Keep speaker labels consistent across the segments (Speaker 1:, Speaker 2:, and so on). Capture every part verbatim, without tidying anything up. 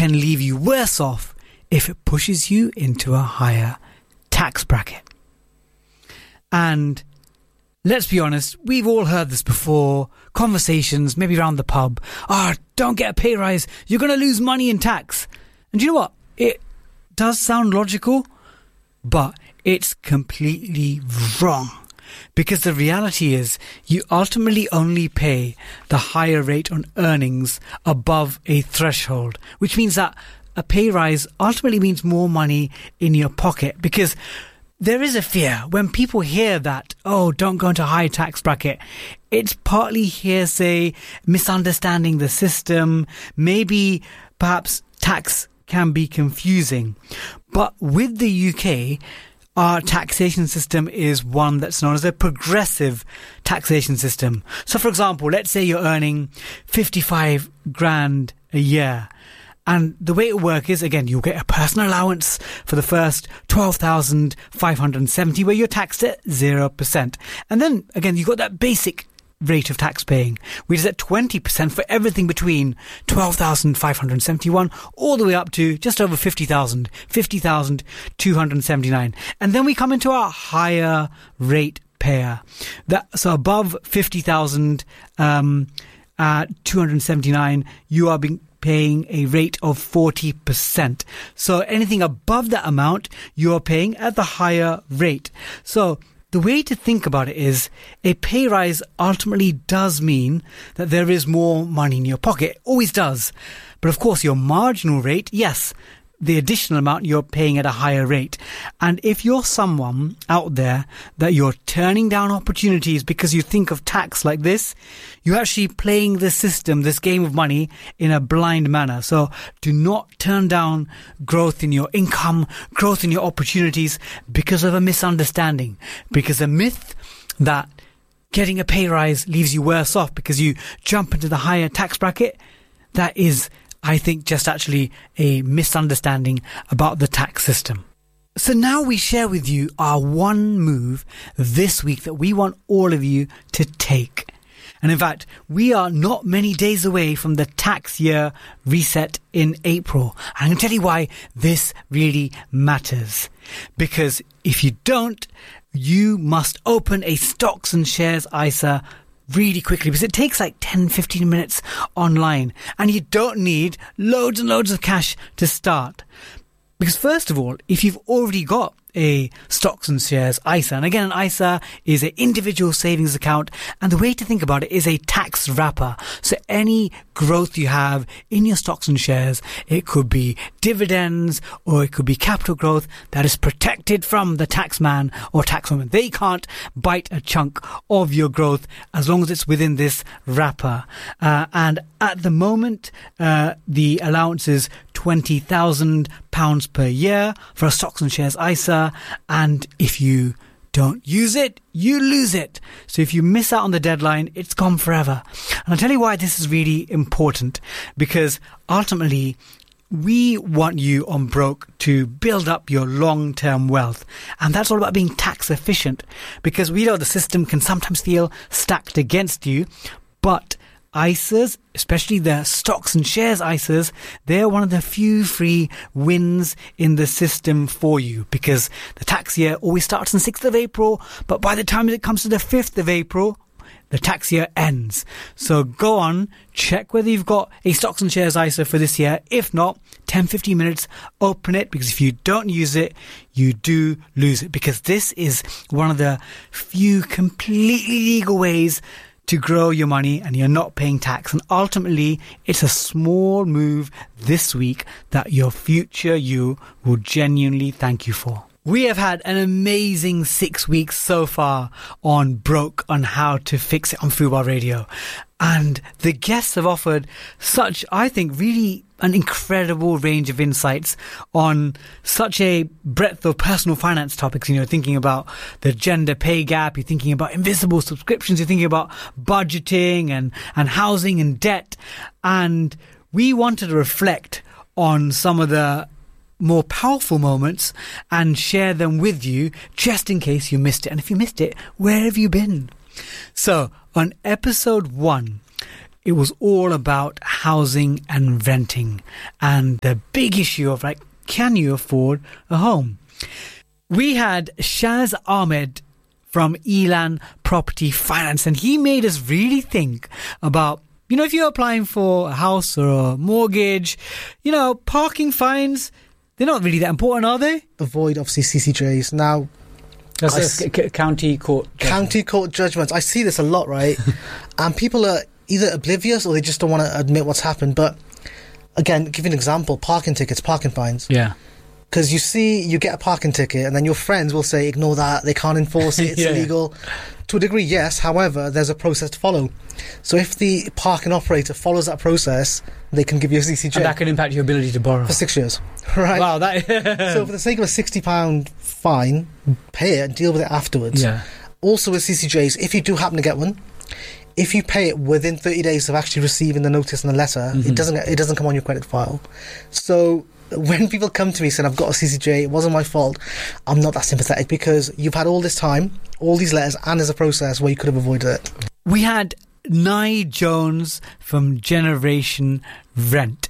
Speaker 1: can leave you worse off if it pushes you into a higher tax bracket. And let's be honest, we've all heard this before. Conversations, maybe around the pub. Oh, don't get a pay rise. You're going to lose money in tax. And you know what? It does sound logical, but it's completely wrong. Because the reality is, you ultimately only pay the higher rate on earnings above a threshold, which means that a pay rise ultimately means more money in your pocket. Because there is a fear when people hear that, oh, don't go into a high tax bracket. It's partly hearsay, misunderstanding the system, maybe perhaps tax can be confusing. But with the U K, our taxation system is one that's known as a progressive taxation system. So, for example, let's say you're earning fifty-five grand a year. And the way it will work is, again, you'll get a personal allowance for the first twelve thousand five hundred seventy where you're taxed at zero percent. And then, again, you've got that basic rate of tax paying, which is at twenty percent for everything between twelve thousand five hundred seventy-one all the way up to just over fifty thousand, fifty thousand two hundred seventy-nine. And then we come into our higher rate payer. That, so above fifty thousand um, uh, two hundred seventy-nine, you are being paying a rate of forty percent. So anything above that amount, you're paying at the higher rate. So the way to think about it is a pay rise ultimately does mean that there is more money in your pocket. It always does. But of course, your marginal rate, yes, the additional amount you're paying at a higher rate. And if you're someone out there that you're turning down opportunities because you think of tax like this, you're actually playing the system, this game of money, in a blind manner. So do not turn down growth in your income, growth in your opportunities because of a misunderstanding. Because a myth that getting a pay rise leaves you worse off because you jump into the higher tax bracket, that is, I think, just actually a misunderstanding about the tax system. So now we share with you our one move this week that we want all of you to take. And in fact, we are not many days away from the tax year reset in April. And I'm going to tell you why this really matters. Because if you don't, you must open a stocks and shares I S A really quickly, because it takes like ten, fifteen minutes online, and you don't need loads and loads of cash to start. Because first of all, if you've already got a stocks and shares I S A, and again, an I S A is an individual savings account, and the way to think about it is a tax wrapper. So any growth you have in your stocks and shares, it could be dividends or it could be capital growth, that is protected from the tax man or tax woman. They can't bite a chunk of your growth as long as it's within this wrapper. Uh, and at the moment, uh, the allowance is twenty thousand pounds per year for a stocks and shares I S A. And if you don't use it, you lose it. So if you miss out on the deadline, it's gone forever. And I'll tell you why this is really important. Because ultimately, we want you on Broke to build up your long-term wealth. And that's all about being tax efficient. Because we know the system can sometimes feel stacked against you. But I S As, especially the stocks and shares I S As, they're one of the few free wins in the system for you, because the tax year always starts on the sixth of April, but by the time it comes to the fifth of April, the tax year ends. So go on, check whether you've got a stocks and shares I S A for this year. If not, ten, fifteen minutes, open it, because if you don't use it, you do lose it, because this is one of the few completely legal ways to grow your money and you're not paying tax. And ultimately, it's a small move this week that your future you will genuinely thank you for. We have had an amazing six weeks so far on Broke, on how to fix it on Fubar Radio. And the guests have offered such, I think, really an incredible range of insights on such a breadth of personal finance topics. You know, thinking about the gender pay gap, you're thinking about invisible subscriptions, you're thinking about budgeting and, and housing and debt. And we wanted to reflect on some of the more powerful moments and share them with you, just in case you missed it. And if you missed it, where have you been? So on episode one, it was all about housing and renting and the big issue of like, can you afford a home? We had Shaz Ahmed from Elan Property Finance, and he made us really think about, you know, if you're applying for a house or a mortgage, you know, parking fines, they're not really that important, are they?
Speaker 2: Avoid, obviously, C C Js. Now,
Speaker 3: That's a c- c- county court judgment.
Speaker 2: County court judgments. I see this a lot, right? And people are either oblivious or they just don't want to admit what's happened. But again, give you an example, parking tickets, parking fines.
Speaker 3: Yeah.
Speaker 2: Because you see, you get a parking ticket and then your friends will say, ignore that, they can't enforce it, it's
Speaker 3: yeah.
Speaker 2: illegal. To a degree, yes. However, there's a process to follow. So if the parking operator follows that process, they can give you a C C J.
Speaker 3: And that can impact your ability to borrow.
Speaker 2: For six years. Right?
Speaker 3: Wow. That
Speaker 2: So for the sake of a sixty pound fine, pay it and deal with it afterwards.
Speaker 3: Yeah.
Speaker 2: Also with C C Js, if you do happen to get one, if you pay it within thirty days of actually receiving the notice and the letter, mm-hmm. it doesn't it doesn't come on your credit file. So when people come to me saying, I've got a C C J, it wasn't my fault, I'm not that sympathetic, because you've had all this time, all these letters, and there's a process where you could have avoided it.
Speaker 1: We had Nye Jones from Generation Rent,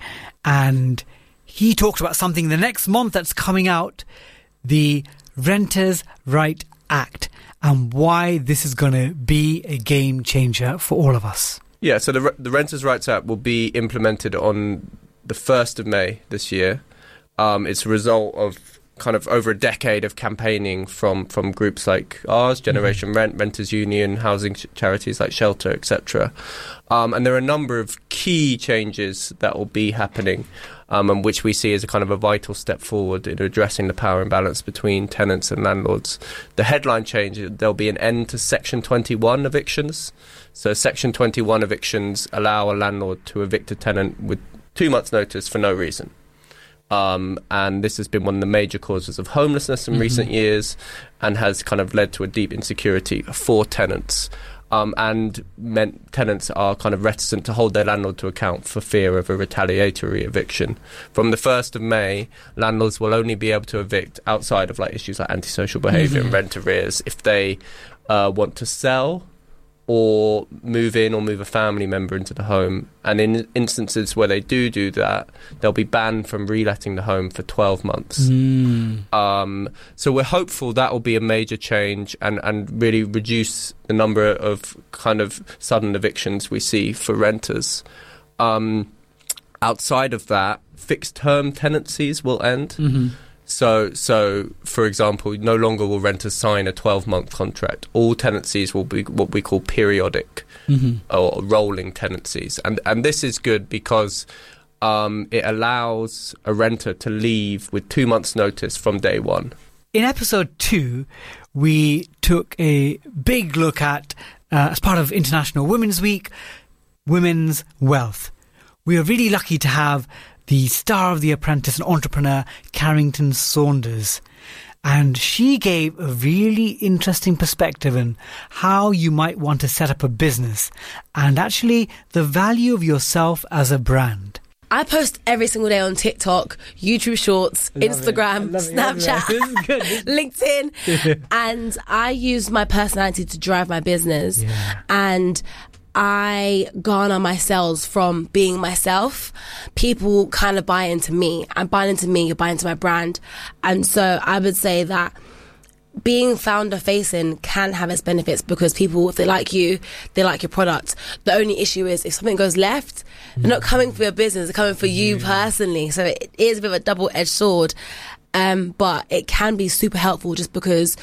Speaker 1: and he talked about something the next month that's coming out, the Renters' Right Act, and why this is going to be a game changer for all of us.
Speaker 4: Yeah, so the, the Renters' Rights Act will be implemented on the first of May this year. Um, it's a result of kind of over a decade of campaigning from, from groups like ours, Generation mm-hmm. Rent, Renters Union, housing ch- charities like Shelter, et cetera. Um, and there are a number of key changes that will be happening, um, and which we see as a kind of a vital step forward in addressing the power imbalance between tenants and landlords. The headline change, there'll be an end to Section twenty-one evictions. So Section twenty-one evictions allow a landlord to evict a tenant with two months' notice for no reason. Um, and this has been one of the major causes of homelessness in mm-hmm. recent years, and has kind of led to a deep insecurity for tenants. Um, and meant tenants are kind of reticent to hold their landlord to account for fear of a retaliatory eviction. From the first of May, landlords will only be able to evict outside of like issues like antisocial behaviour mm-hmm. and rent arrears if they uh, want to sell or move in or move a family member into the home. And in instances where they do do that, they'll be banned from reletting the home for twelve months. Mm. Um, so we're hopeful that will be a major change and, and really reduce the number of kind of sudden evictions we see for renters. Um, outside of that, fixed-term tenancies will end. Mm-hmm. So, so for example, no longer will renters sign a twelve-month contract. All tenancies will be what we call periodic mm-hmm. or rolling tenancies. And and this is good because um, it allows a renter to leave with two months' notice from day one.
Speaker 1: In episode two, we took a big look at, uh, as part of International Women's Week, women's wealth. We are really lucky to have the star of The Apprentice and entrepreneur, Carrington Saunders. And she gave a really interesting perspective on how you might want to set up a business and actually the value of yourself as a brand.
Speaker 5: I post every single day on TikTok, YouTube Shorts, Instagram, Snapchat, LinkedIn, and I use my personality to drive my business. Yeah. And I garner my sales from being myself. People kind of buy into me. I'm buying into me, you're buying into my brand. And so I would say that being founder facing can have its benefits because people, if they like you, they like your product. The only issue is if something goes left, they're not coming for your business, they're coming for you yeah. personally. So it is a bit of a double-edged sword. Um, but it can be super helpful just because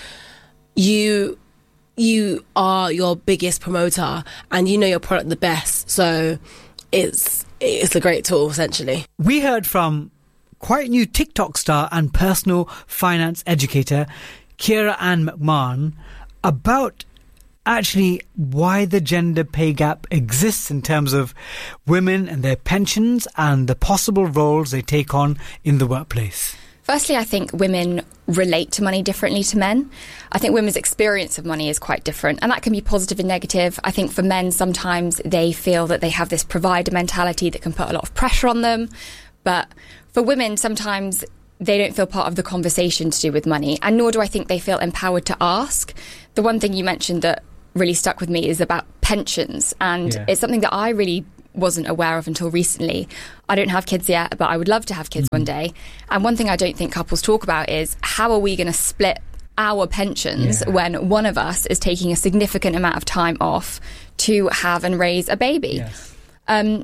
Speaker 5: you... you are your biggest promoter and you know your product the best. So it's it's a great tool, essentially.
Speaker 1: We heard from quite new TikTok star and personal finance educator, Kira Ann McMahon, about actually why the gender pay gap exists in terms of women and their pensions and the possible roles they take on in the workplace.
Speaker 6: Firstly, I think women relate to money differently to men. I think women's experience of money is quite different, and that can be positive and negative. I think for men, sometimes they feel that they have this provider mentality that can put a lot of pressure on them. But for women, sometimes they don't feel part of the conversation to do with money, and nor do I think they feel empowered to ask. The one thing you mentioned that really stuck with me is about pensions, and yeah. it's something that I really wasn't aware of until recently. I don't have kids yet, but I would love to have kids mm-hmm. one day. And one thing I don't think couples talk about is how are we going to split our pensions yeah. when one of us is taking a significant amount of time off to have and raise a baby. Yes. Um,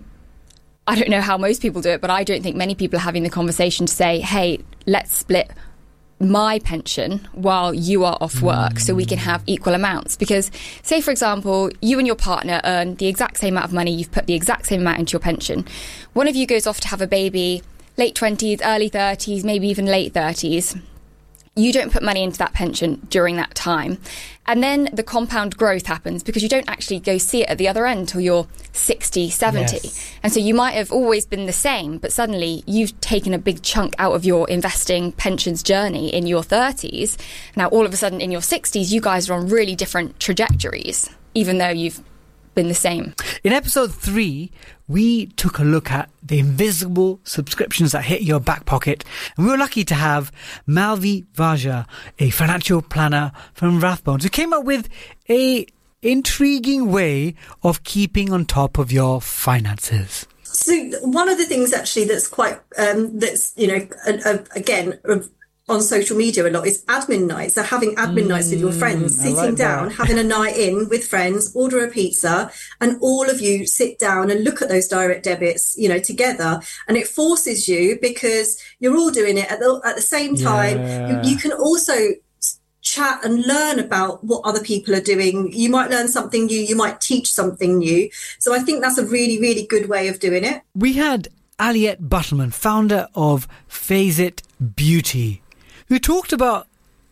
Speaker 6: I don't know how most people do it, but I don't think many people are having the conversation to say, hey, let's split my pension while you are off work mm. so we can have equal amounts. Because say, for example, you and your partner earn the exact same amount of money, you've put the exact same amount into your pension. One of you goes off to have a baby, late twenties, early thirties, maybe even late thirties. You don't put money into that pension during that time. And then the compound growth happens because you don't actually go see it at the other end until you're sixty, seventy. Yes. And so you might have always been the same, but suddenly you've taken a big chunk out of your investing pensions journey in your thirties. Now, all of a sudden in your sixties, you guys are on really different trajectories, even though you've been the same.
Speaker 1: In episode three, we took a look at the invisible subscriptions that hit your back pocket, and we were lucky to have Malvi Vaja, a financial planner from Rathbones, who came up with a intriguing way of keeping on top of your finances.
Speaker 7: So one of the things actually that's quite um, that's you know uh, uh, again. Uh, on social media a lot is admin nights. So having admin mm, nights with your friends, sitting like down, that. having a night in with friends, order a pizza, and all of you sit down and look at those direct debits, you know, together. And it forces you, because you're all doing it at the, at the same time. Yeah. You, you can also chat and learn about what other people are doing. You might learn something new, you might teach something new. So I think that's a really, really good way of doing it.
Speaker 1: We had Aliette Buttelman, founder of Phase It Beauty, who talked about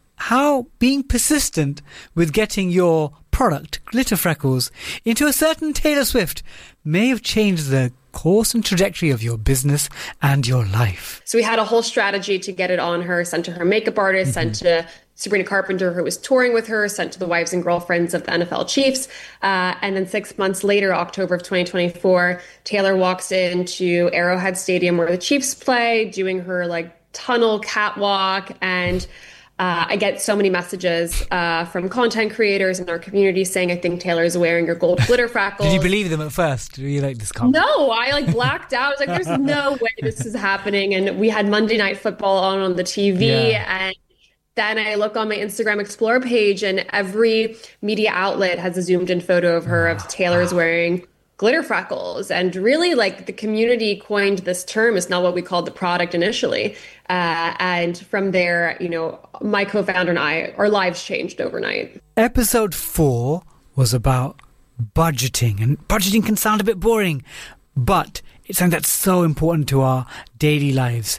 Speaker 1: how being persistent with getting your product, Glitter Freckles, into a certain Taylor Swift may have changed the course and trajectory of your business and your life.
Speaker 8: So we had a whole strategy to get it on her, sent to her makeup artist, mm-hmm. sent to Sabrina Carpenter, who was touring with her, sent to the wives and girlfriends of the N F L Chiefs. Uh, and then six months later, October of twenty twenty-four, Taylor walks into Arrowhead Stadium where the Chiefs play, doing her like tunnel catwalk, and uh, I get so many messages uh, from content creators in our community saying, I think Taylor's wearing your gold glitter freckles.
Speaker 1: Did you believe them at first? Were you like, this can't?
Speaker 8: No, I like blacked out. I was like, there's no way this is happening. And we had Monday Night Football on on the T V, yeah. and then I look on my Instagram Explore page, and every media outlet has a zoomed in photo of her of Taylor's wearing glitter freckles. And really, like, the community coined this term. It's not what we called the product initially. Uh, and from there, you know, my co-founder and I, our lives changed overnight.
Speaker 1: Episode four was about budgeting. And budgeting can sound a bit boring, but it's something that's so important to our daily lives.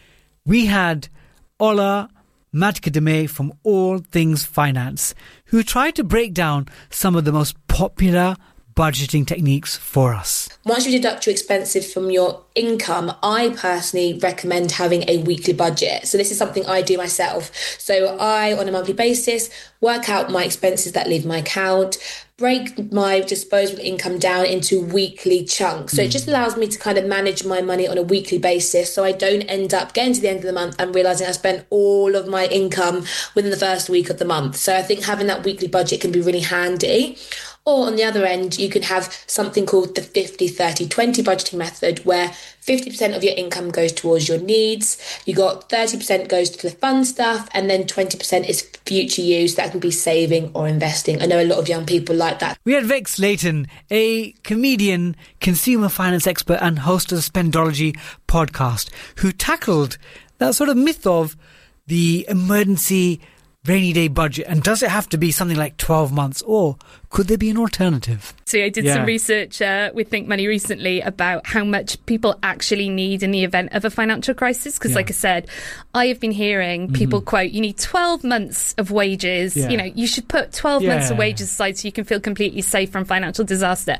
Speaker 1: We had Ola Madkademe from All Things Finance, who tried to break down some of the most popular budgeting techniques for us.
Speaker 9: Once you deduct your expenses from your income, I personally recommend having a weekly budget. So this is something I do myself. So I, on a monthly basis, work out my expenses that leave my account, break my disposable income down into weekly chunks. So mm. it just allows me to kind of manage my money on a weekly basis, so I don't end up getting to the end of the month and realising I spent all of my income within the first week of the month. So I think having that weekly budget can be really handy. Or on the other end, you can have something called the fifty thirty twenty budgeting method, where fifty percent of your income goes towards your needs, you got thirty percent goes to the fun stuff, and then twenty percent is future use that can be saving or investing. I know a lot of young people like that.
Speaker 1: We had Vex Layton, a comedian, consumer finance expert and host of the Spendology podcast, who tackled that sort of myth of the emergency rainy day budget, and does it have to be something like twelve months, or could there be an alternative?
Speaker 10: So I did yeah. some research uh, with Think Money recently about how much people actually need in the event of a financial crisis, because yeah. like I said, I have been hearing people mm-hmm. quote, you need twelve months of wages, yeah. you know, you should put twelve yeah. months of wages aside so you can feel completely safe from financial disaster.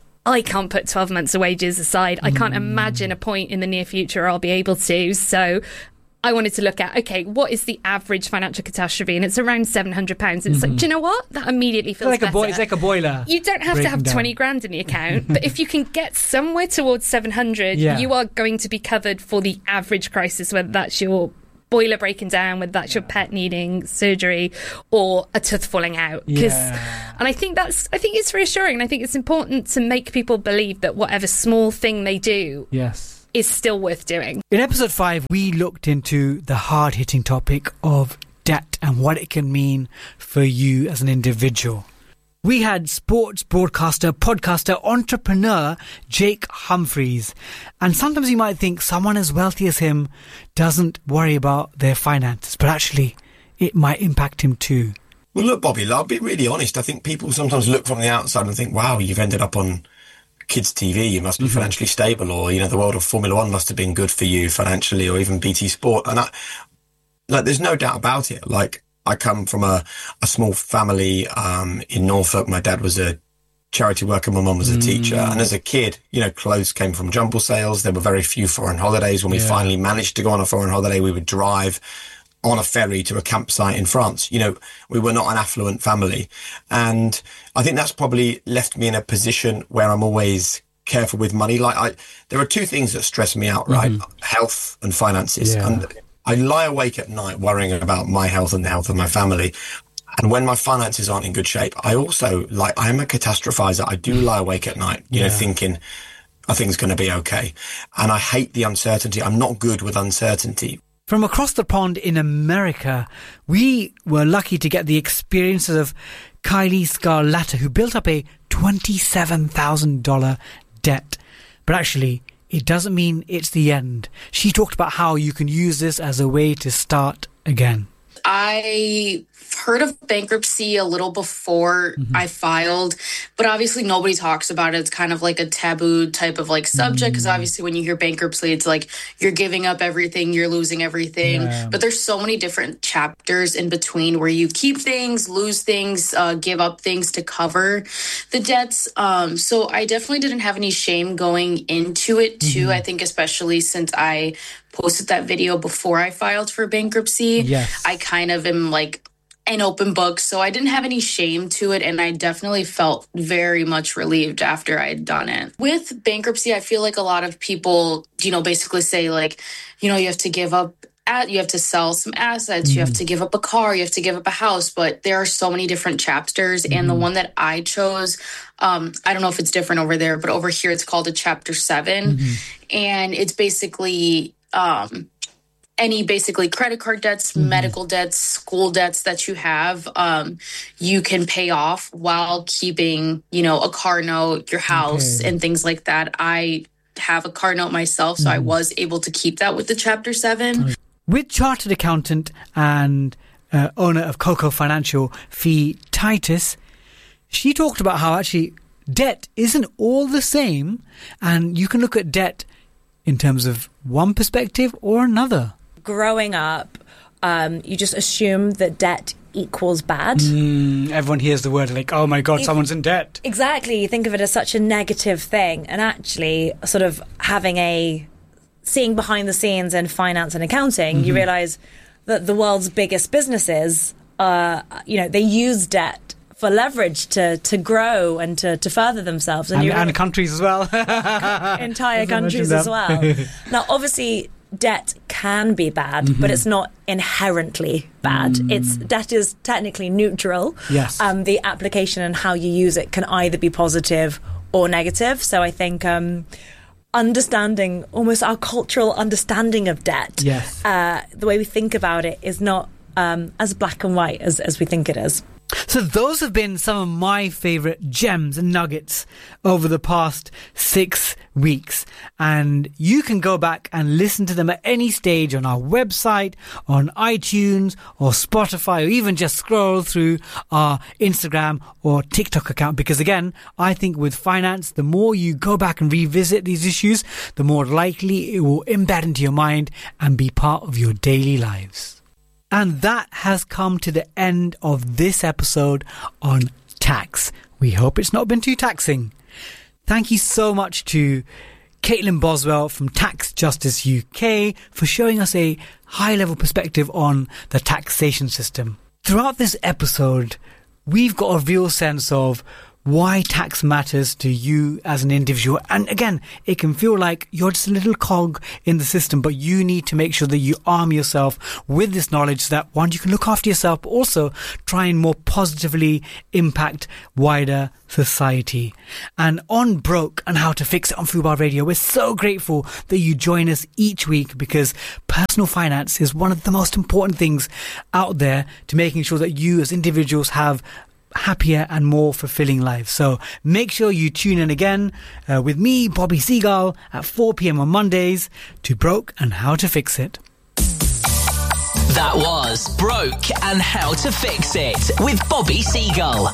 Speaker 10: I can't put twelve months of wages aside. I can't mm. imagine a point in the near future I'll be able to. So I wanted to look at, okay, what is the average financial catastrophe? And it's around seven hundred pounds. It's mm-hmm. like, do you know what? That immediately feels
Speaker 1: it's like
Speaker 10: better.
Speaker 1: A boi- it's like a boiler.
Speaker 10: You don't have to have down. twenty grand in the account, but if you can get somewhere towards seven hundred, yeah. you are going to be covered for the average crisis, whether that's your boiler breaking down, whether that's your pet needing surgery or a tooth falling out.
Speaker 1: Yeah.
Speaker 10: And I think that's, I think it's reassuring. And I think it's important to make people believe that whatever small thing they do
Speaker 1: Yes.
Speaker 10: is still worth doing.
Speaker 1: In episode five, we looked into the hard-hitting topic of debt and what it can mean for you as an individual. We had sports broadcaster, podcaster, entrepreneur Jake Humphreys. And sometimes you might think someone as wealthy as him doesn't worry about their finances, but actually it might impact him too.
Speaker 11: Well, look, Bobby, I'll be really honest. I think people sometimes look from the outside and think, wow, you've ended up on kids' T V, you must be mm-hmm. financially stable, or, you know, the world of Formula One must have been good for you financially, or even B T Sport. And I, like, there's no doubt about it. Like, I come from a, a small family um, in Norfolk. My dad was a charity worker. My mum was a mm. teacher. And as a kid, you know, clothes came from jumble sales. There were very few foreign holidays. When we yeah. finally managed to go on a foreign holiday, we would drive on a ferry to a campsite in France. You know, we were not an affluent family. And I think that's probably left me in a position where I'm always careful with money. Like, I, there are two things that stress me out, right? Mm-hmm. Health and finances. Yeah. And I lie awake at night worrying about my health and the health of my family. And when my finances aren't in good shape, I also, like, I'm a catastrophizer. I do lie awake at night, you yeah. know, thinking, I think it's going to be okay. And I hate the uncertainty. I'm not good with uncertainty.
Speaker 1: From across the pond in America, we were lucky to get the experiences of Kylie Scarlata, who built up a twenty-seven thousand dollars debt. But actually, it doesn't mean it's the end. She talked about how you can use this as a way to start again.
Speaker 12: I heard of bankruptcy a little before mm-hmm. I filed, but obviously nobody talks about it. It's kind of like a taboo type of like subject, because mm-hmm. obviously when you hear bankruptcy, it's like you're giving up everything, you're losing everything. Yeah. But there's so many different chapters in between where you keep things, lose things, uh, give up things to cover the debts. Um, so I definitely didn't have any shame going into it too. Mm-hmm. I think especially since I posted that video before I filed for bankruptcy,
Speaker 1: yes.
Speaker 12: I kind of am like an open book. So I didn't have any shame to it. And I definitely felt very much relieved after I had done it. With bankruptcy, I feel like a lot of people, you know, basically say like, you know, you have to give up, at, you have to sell some assets, mm. you have to give up a car, you have to give up a house. But there are so many different chapters. Mm. And the one that I chose, um, I don't know if it's different over there, but over here it's called a chapter seven. Mm-hmm. And it's basically um, any basically credit card debts, mm-hmm. medical debts, school debts that you have, um, you can pay off while keeping, you know, a car note, your house, okay. and things like that. I have a car note myself, so mm-hmm. I was able to keep that with the Chapter seven.
Speaker 1: With chartered accountant and uh, owner of Coco Financial, Fee Titus, she talked about how actually debt isn't all the same, and you can look at debt in terms of one perspective or another.
Speaker 13: Growing up, um, you just assume that debt equals bad.
Speaker 1: Mm, everyone hears the word like, oh my God, if, someone's in debt.
Speaker 13: Exactly. You think of it as such a negative thing. And actually, sort of having a, seeing behind the scenes in finance and accounting, mm-hmm. you realise that the world's biggest businesses, uh, you know, they use debt for leverage to, to grow and to, to further themselves.
Speaker 1: And, and, and countries as well.
Speaker 13: Entire countries as well. Now, obviously, debt can be bad, mm-hmm. but it's not inherently bad. Mm. It's debt is technically neutral.
Speaker 1: Yes.
Speaker 13: Um, the application and how you use it can either be positive or negative. So I think um, understanding, almost our cultural understanding of debt,
Speaker 1: yes.
Speaker 13: uh, the way we think about it is not um, as black and white as, as we think it is.
Speaker 1: So those have been some of my favourite gems and nuggets over the past six weeks. And you can go back and listen to them at any stage on our website, on iTunes or Spotify, or even just scroll through our Instagram or TikTok account. Because again, I think with finance, the more you go back and revisit these issues, the more likely it will embed into your mind and be part of your daily lives. And that has come to the end of this episode on tax. We hope it's not been too taxing. Thank you so much to Caitlin Boswell from Tax Justice U K for showing us a high-level perspective on the taxation system. Throughout this episode, we've got a real sense of why tax matters to you as an individual. And again, it can feel like you're just a little cog in the system, but you need to make sure that you arm yourself with this knowledge so that, one, you can look after yourself, but also try and more positively impact wider society. And on Broke and How to Fix It on Fubar Radio, we're so grateful that you join us each week, because personal finance is one of the most important things out there to making sure that you as individuals have happier and more fulfilling lives. So make sure you tune in again uh, with me, Bobby Seagull, at four p.m. on Mondays to Broke and How to Fix It.
Speaker 14: That was Broke and How to Fix It with Bobby Seagull.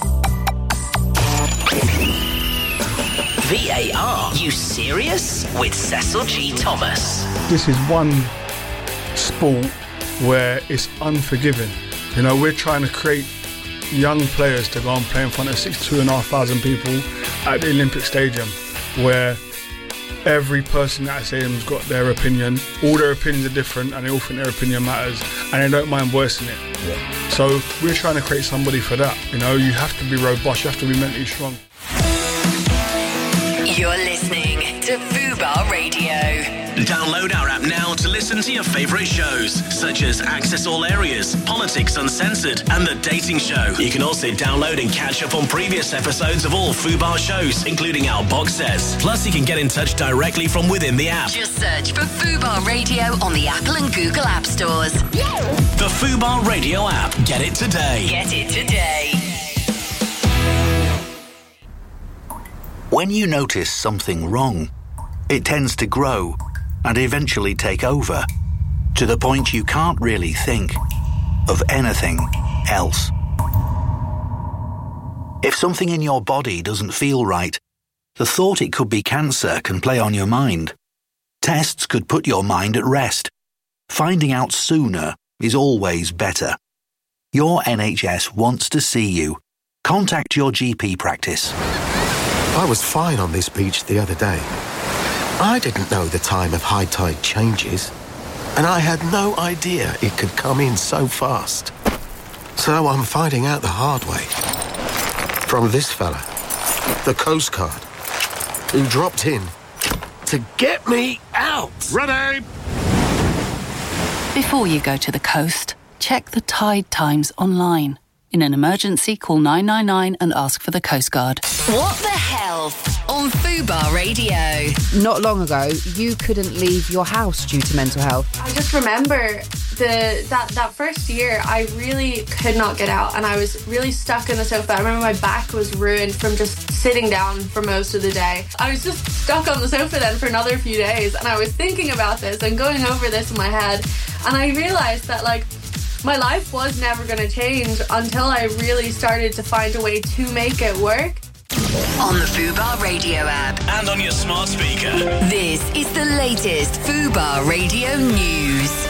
Speaker 14: V A R, you serious? With Cecil G. Thomas.
Speaker 15: This is one sport where it's unforgiving. You know, we're trying to create young players to go and play in front of sixty-two and a half thousand people at the Olympic Stadium, where every person at that stadium's got their opinion. All their opinions are different, and they all think their opinion matters, and they don't mind voicing it. Yeah. So we're trying to create somebody for that. You know, you have to be robust, you have to be mentally strong.
Speaker 14: You're listening to Fubar Radio. Download our app now to listen to your favourite shows, such as Access All Areas, Politics Uncensored, and The Dating Show. You can also download and catch up on previous episodes of all Fubar shows, including our box sets. Plus, you can get in touch directly from within the app.
Speaker 16: Just search for Fubar Radio on the Apple and Google App Stores.
Speaker 14: The Fubar Radio app. Get it today.
Speaker 16: Get it today.
Speaker 17: When you notice something wrong, it tends to grow and eventually take over, to the point you can't really think of anything else. If something in your body doesn't feel right, the thought it could be cancer can play on your mind. Tests could put your mind at rest. Finding out sooner is always better. Your N H S wants to see you. Contact your G P practice.
Speaker 18: I was fine on this beach the other day. I didn't know the time of high tide changes, and I had no idea it could come in so fast. So I'm finding out the hard way. From this fella, the Coast Guard, who dropped in to get me out.
Speaker 19: Ready!
Speaker 20: Before you go to the coast, check the tide times online. In an emergency, call nine nine nine and ask for the Coast Guard.
Speaker 16: What the Health on Fubar Radio.
Speaker 21: Not long ago, you couldn't leave your house due to mental health.
Speaker 22: I just remember the that, that first year, I really could not get out, and I was really stuck in the sofa. I remember my back was ruined from just sitting down for most of the day. I was just stuck on the sofa then for another few days, and I was thinking about this and going over this in my head, and I realised that, like, my life was never going to change until I really started to find a way to make it work.
Speaker 16: On the Fubar Radio app.
Speaker 14: And on your smart speaker.
Speaker 16: This is the latest Fubar Radio news.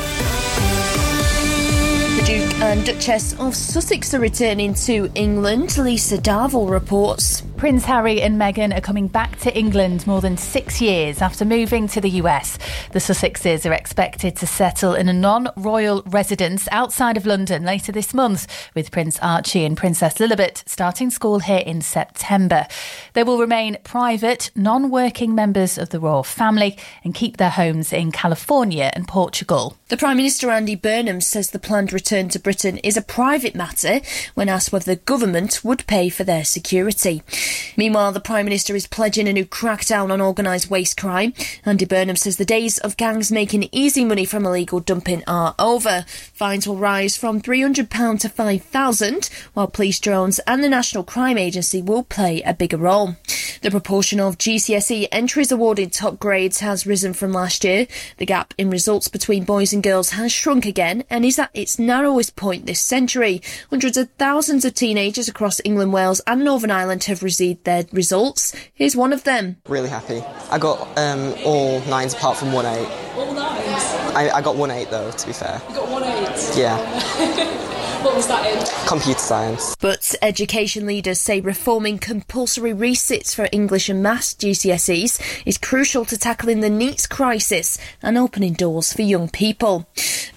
Speaker 23: The Duke and Duchess of Sussex are returning to England, Lisa Darville reports.
Speaker 24: Prince Harry and Meghan are coming back to England more than six years after moving to the U S. The Sussexes are expected to settle in a non-royal residence outside of London later this month, with Prince Archie and Princess Lilibet starting school here in September. They will remain private, non-working members of the royal family and keep their homes in California and Portugal.
Speaker 23: The Prime Minister Andy Burnham says the planned return to Britain is a private matter when asked whether the government would pay for their security. Meanwhile, the Prime Minister is pledging a new crackdown on organised waste crime. Andy Burnham says the days of gangs making easy money from illegal dumping are over. Fines will rise from three hundred pounds to five thousand pounds, while police drones and the National Crime Agency will play a bigger role. The proportion of G C S E entries awarded top grades has risen from last year. The gap in results between boys and girls has shrunk again and is at its narrowest point this century. Hundreds of thousands of teenagers across England, Wales and Northern Ireland have received their results. Here's one of them.
Speaker 25: Really happy. I got um, all nines apart from one eight.
Speaker 23: All nines?
Speaker 25: I, I got one eight though, to be fair.
Speaker 23: You got one eight?
Speaker 25: Yeah.
Speaker 23: What was that in?
Speaker 25: Computer science.
Speaker 23: But education leaders say reforming compulsory resits for English and Maths G C S Es is crucial to tackling the NEETs crisis and opening doors for young people.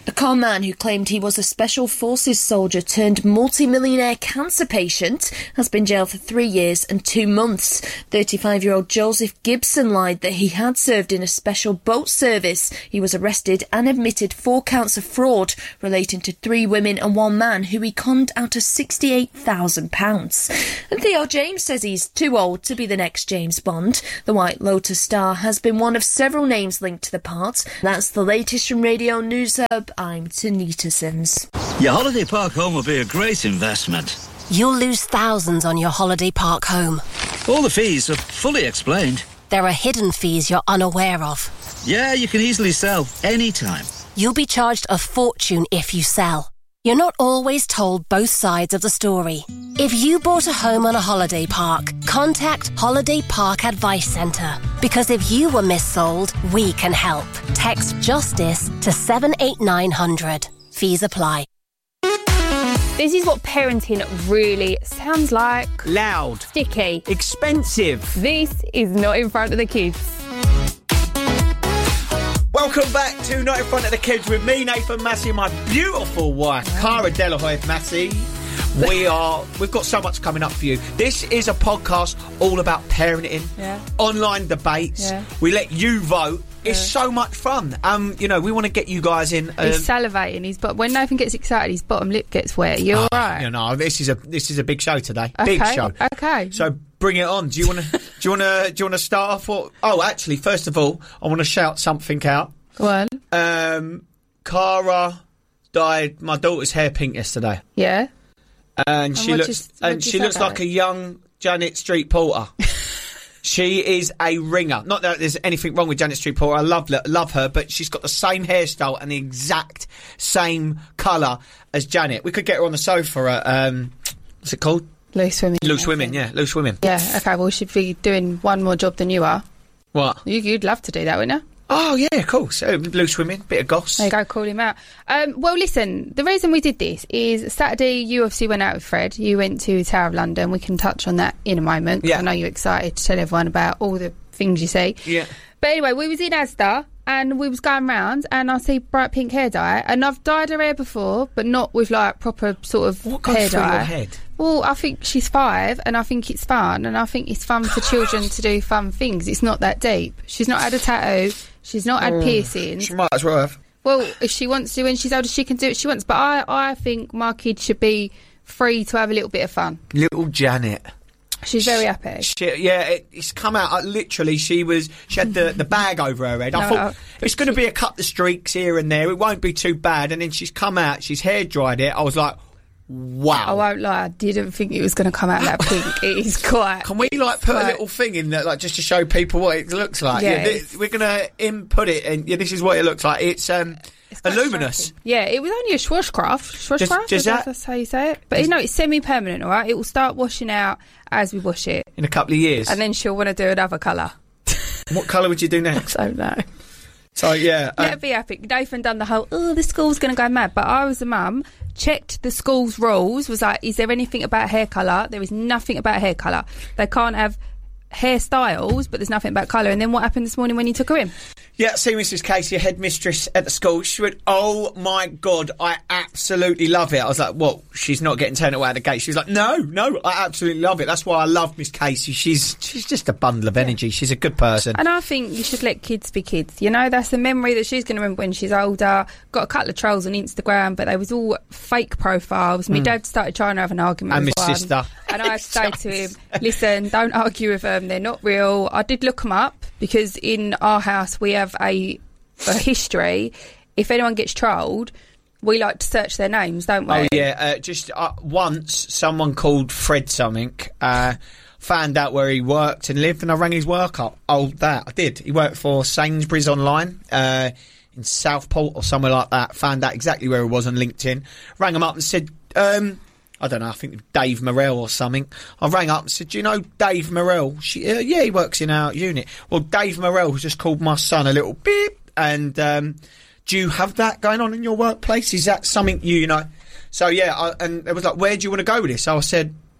Speaker 23: A con man who claimed he was a Special Forces soldier turned multi-millionaire cancer patient has been jailed for three years and two months. thirty-five-year-old Joseph Gibson lied that he had served in a special boat service. He was arrested and admitted four counts of fraud relating to three women and one man who he conned out of sixty-eight thousand pounds. And Theo James says he's too old to be the next James Bond. The White Lotus star has been one of several names linked to the part. That's the latest from Radio News Hub. I'm Tanita Sims.
Speaker 2: Your holiday park home will be a great investment.
Speaker 3: You'll lose thousands on your holiday park home.
Speaker 2: All the fees are fully explained.
Speaker 3: There are hidden fees you're unaware of.
Speaker 2: Yeah, you can easily sell anytime.
Speaker 3: You'll be charged a fortune if you sell. You're not always told both sides of the story. If you bought a home on a holiday park, contact Holiday Park Advice Centre. Because if you were missold, we can help. Text JUSTICE to seven eight nine hundred. Fees apply.
Speaker 4: This is what parenting really sounds like.
Speaker 5: Loud.
Speaker 4: Sticky.
Speaker 5: Expensive.
Speaker 4: This is not in front of the kids.
Speaker 5: Welcome back to Not in Front of the Kids with me, Nathan Massey, and my beautiful wife, Cara Delahoy Massey. We are, we've got so much coming up for you. This is a podcast all about parenting,
Speaker 4: yeah.
Speaker 5: online debates.
Speaker 4: Yeah.
Speaker 5: We let you vote. It's yeah. so much fun. Um, you know, we want to get you guys in. Um,
Speaker 4: he's salivating. He's but when Nathan gets excited, his bottom lip gets wet. You're all right.
Speaker 5: You know, this is a this is a big show today.
Speaker 4: Okay.
Speaker 5: Big show.
Speaker 4: Okay.
Speaker 5: So bring it on. Do you want to? do you want to? Do you want to start off? Or, oh, actually, first of all, I want to shout something out.
Speaker 4: Go on.
Speaker 5: Um, Cara dyed my daughter's hair pink yesterday.
Speaker 4: Yeah.
Speaker 5: And,
Speaker 4: and
Speaker 5: she looks
Speaker 4: you,
Speaker 5: and she looks like it? a young Janet Street Porter. She is a ringer. Not that there's anything wrong with Janet Street Porter. I love love her, but she's got the same hairstyle and the exact same colour as Janet. We could get her on the sofa at um, what's it called?
Speaker 4: Loose Women.
Speaker 5: Loose Women, yeah, Loose Women.
Speaker 4: Yeah. Okay. Well, she'd be doing one more job than you are.
Speaker 5: What?
Speaker 4: You, you'd love to do that, wouldn't you?
Speaker 5: Oh, yeah, of course. Uh, Loose Women, bit of goss.
Speaker 4: There you go, call him out. Um, well, listen, the reason we did this is Saturday you obviously went out with Fred. You went to Tower of London. We can touch on that in a moment.
Speaker 5: Yeah.
Speaker 4: I know you're excited to tell everyone about all the things you see.
Speaker 5: Yeah.
Speaker 4: But anyway, we was in Asda and we was going round and I see bright pink hair dye. And I've dyed her hair before, but not with, like, proper sort of
Speaker 5: what
Speaker 4: hair
Speaker 5: goes through
Speaker 4: dye.
Speaker 5: your head?
Speaker 4: Well, I think she's five and I think it's fun and I think it's fun for children to do fun things. It's not that deep. She's not had a tattoo. She's not had
Speaker 5: oh,
Speaker 4: piercings.
Speaker 5: She might as well have.
Speaker 4: Well, if she wants to, when she's older, she can do what she wants. But I, I think my kid should be free to have a little bit of fun.
Speaker 5: Little Janet.
Speaker 4: She's very happy.
Speaker 5: She, yeah, it, it's come out. Uh, literally, she was. She had the, the bag over her head. I
Speaker 4: No,
Speaker 5: thought
Speaker 4: uh,
Speaker 5: it's going to be a couple of streaks here and there. It won't be too bad. And then she's come out. She's hair dried it. I was like, wow.
Speaker 4: I won't lie. I didn't think it was going to come out that pink. It is quite.
Speaker 5: Can we like put
Speaker 4: quite,
Speaker 5: a little thing in there, like just to show people what it looks like?
Speaker 4: Yeah,
Speaker 5: yeah th- we're going to input it, and yeah, this is what it looks like. It's um,
Speaker 4: it's
Speaker 5: luminous.
Speaker 4: Striking. Yeah, it was only a Schwarzkopf. Schwarzkopf.
Speaker 5: Does, does that,
Speaker 4: that's how you say it. But you know, it's semi-permanent. All right, it will start washing out as we wash it
Speaker 5: in a couple of years,
Speaker 4: and then she'll want to do another colour.
Speaker 5: What colour would you do next?
Speaker 4: I don't know.
Speaker 5: So yeah,
Speaker 4: let
Speaker 5: um,
Speaker 4: it be epic. Nathan done the whole, oh, the school's going to go mad. But I was a mum, checked the school's rules, was like, is there anything about hair colour? There is nothing about hair colour. They can't have hairstyles, but there's nothing about colour. And then what happened this morning when you took her in?
Speaker 5: Yeah, see Missus Casey, headmistress at the school. She went, oh my God, I absolutely love it. I was like, what? She's not getting turned away at the gate. She was like, no, no, I absolutely love it. That's why I love Miss Casey. She's she's just a bundle of energy. She's a good person.
Speaker 4: And I think you should let kids be kids. You know, that's the memory that she's going to remember when she's older. Got a couple of trolls on Instagram, but they was all fake profiles. My mm. dad started trying to have an argument
Speaker 5: and
Speaker 4: with
Speaker 5: my
Speaker 4: one.
Speaker 5: sister.
Speaker 4: And I had to say to him, listen, don't argue with them. They're not real. I did look them up because in our house we have a, a history. If anyone gets trolled, we like to search their names, don't we?
Speaker 5: Oh, yeah. Uh, just uh, once someone called Fred something, uh, found out where he worked and lived, and I rang his work up. Oh, that. I did. He worked for Sainsbury's online uh, in Southport or somewhere like that. Found out exactly where he was on LinkedIn. Rang him up and said... Um, I don't know, I think Dave Morrell or something. I rang up and said, do you know Dave Morrell? She, uh, yeah, he works in our unit. Well, Dave Morrell has just called my son a little beep. And um, do you have that going on in your workplace? Is that something you, you know? So, yeah, I, and it was like, where do you want to go with this? So I said,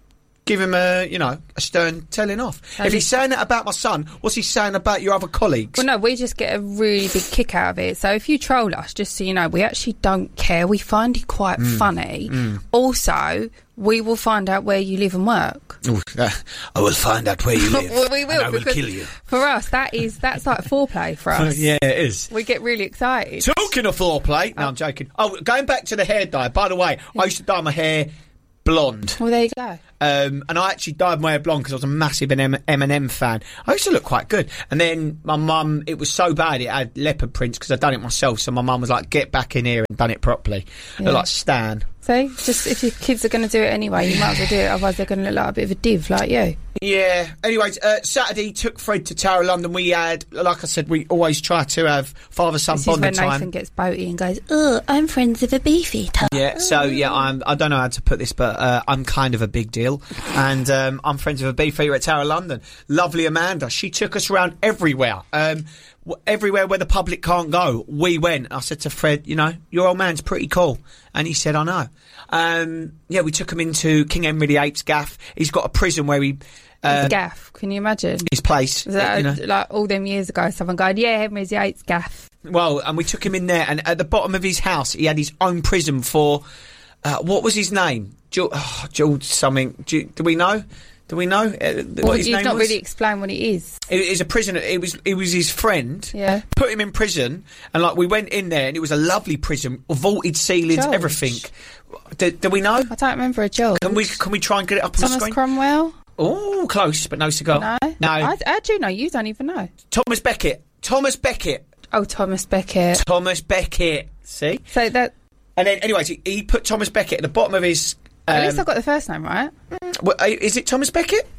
Speaker 5: give him a, you know, a stern telling off.
Speaker 4: Um,
Speaker 5: if he's saying that about my son, what's he saying about your other colleagues?
Speaker 4: Well, no, we just get a really big kick out of it. So if you troll us, just so you know, we actually don't care. We find it quite
Speaker 5: Mm.
Speaker 4: funny.
Speaker 5: Mm.
Speaker 4: Also, we will find out where you live and work.
Speaker 5: Ooh, uh, I will find out where you live.
Speaker 4: Well, we will,
Speaker 5: and I will
Speaker 4: because
Speaker 5: kill you.
Speaker 4: For us, that is that's like foreplay for us.
Speaker 5: Yeah, it is.
Speaker 4: We get really excited.
Speaker 5: Talking of foreplay, no, I'm joking. Oh, going back to the hair dye. By the way, I used to dye my hair blonde.
Speaker 4: Well, there you go.
Speaker 5: Um, and I actually dyed my hair blonde because I was a massive M- Eminem fan. I used to look quite good. And then my mum, it was so bad, it had leopard prints because I'd done it myself. So my mum was like, get back in here and done it properly.
Speaker 4: Yeah.
Speaker 5: Look like Stan.
Speaker 4: See, just if your kids are going to do it anyway, you might as well do it. Otherwise, they're going to look like a bit of a div like you.
Speaker 5: Yeah. Anyways, uh, Saturday took Fred to Tower of London. We had, like I said, we always try to have father-son
Speaker 4: This is when
Speaker 5: bonding
Speaker 4: Nathan
Speaker 5: time.
Speaker 4: gets boaty and goes, "Oh, I'm friends with a beefeater."
Speaker 5: Yeah, so yeah, I'm. I don't know how to put this, but uh, I'm kind of a big deal, and um, I'm friends with a beefeater at Tower of London. Lovely Amanda, she took us around everywhere, um, w- everywhere where the public can't go. We went. I said to Fred, you know, your old man's pretty cool, and he said, I know. Um, yeah, we took him into King Henry the Eighth's gaff. He's got a prison where he.
Speaker 4: His
Speaker 5: Uh,
Speaker 4: gaff, can you imagine?
Speaker 5: his place,
Speaker 4: Was that,
Speaker 5: you know.
Speaker 4: like all them years ago, someone going, "Yeah, Henry's the Eighth's gaff."
Speaker 5: Well, and we took him in there, and at the bottom of his house, he had his own prison for. Uh, what was his name? George, oh, George something. Do, do we know? Do we know uh,
Speaker 4: Well,
Speaker 5: what his
Speaker 4: you've
Speaker 5: name
Speaker 4: not
Speaker 5: was?
Speaker 4: really explained what it is.
Speaker 5: It is a prisoner. It was. It was his friend.
Speaker 4: Yeah.
Speaker 5: Put him in prison, and like we went in there, and it was a lovely prison, vaulted ceilings,
Speaker 4: George.
Speaker 5: everything. Do, do we know?
Speaker 4: I don't remember a George.
Speaker 5: Can we? Can we try and get it up on
Speaker 4: Thomas
Speaker 5: the screen?
Speaker 4: Cromwell?
Speaker 5: Oh, close, but no cigar.
Speaker 4: No,
Speaker 5: No.
Speaker 4: I, I do know. You don't even know.
Speaker 5: Thomas Beckett. Thomas Beckett.
Speaker 4: Oh, Thomas Beckett.
Speaker 5: Thomas Beckett. See.
Speaker 4: So that.
Speaker 5: And then, anyways, he, he put Thomas Beckett at the bottom of his. Um,
Speaker 4: At least I got the first name right.
Speaker 5: well, uh, is it Thomas Beckett?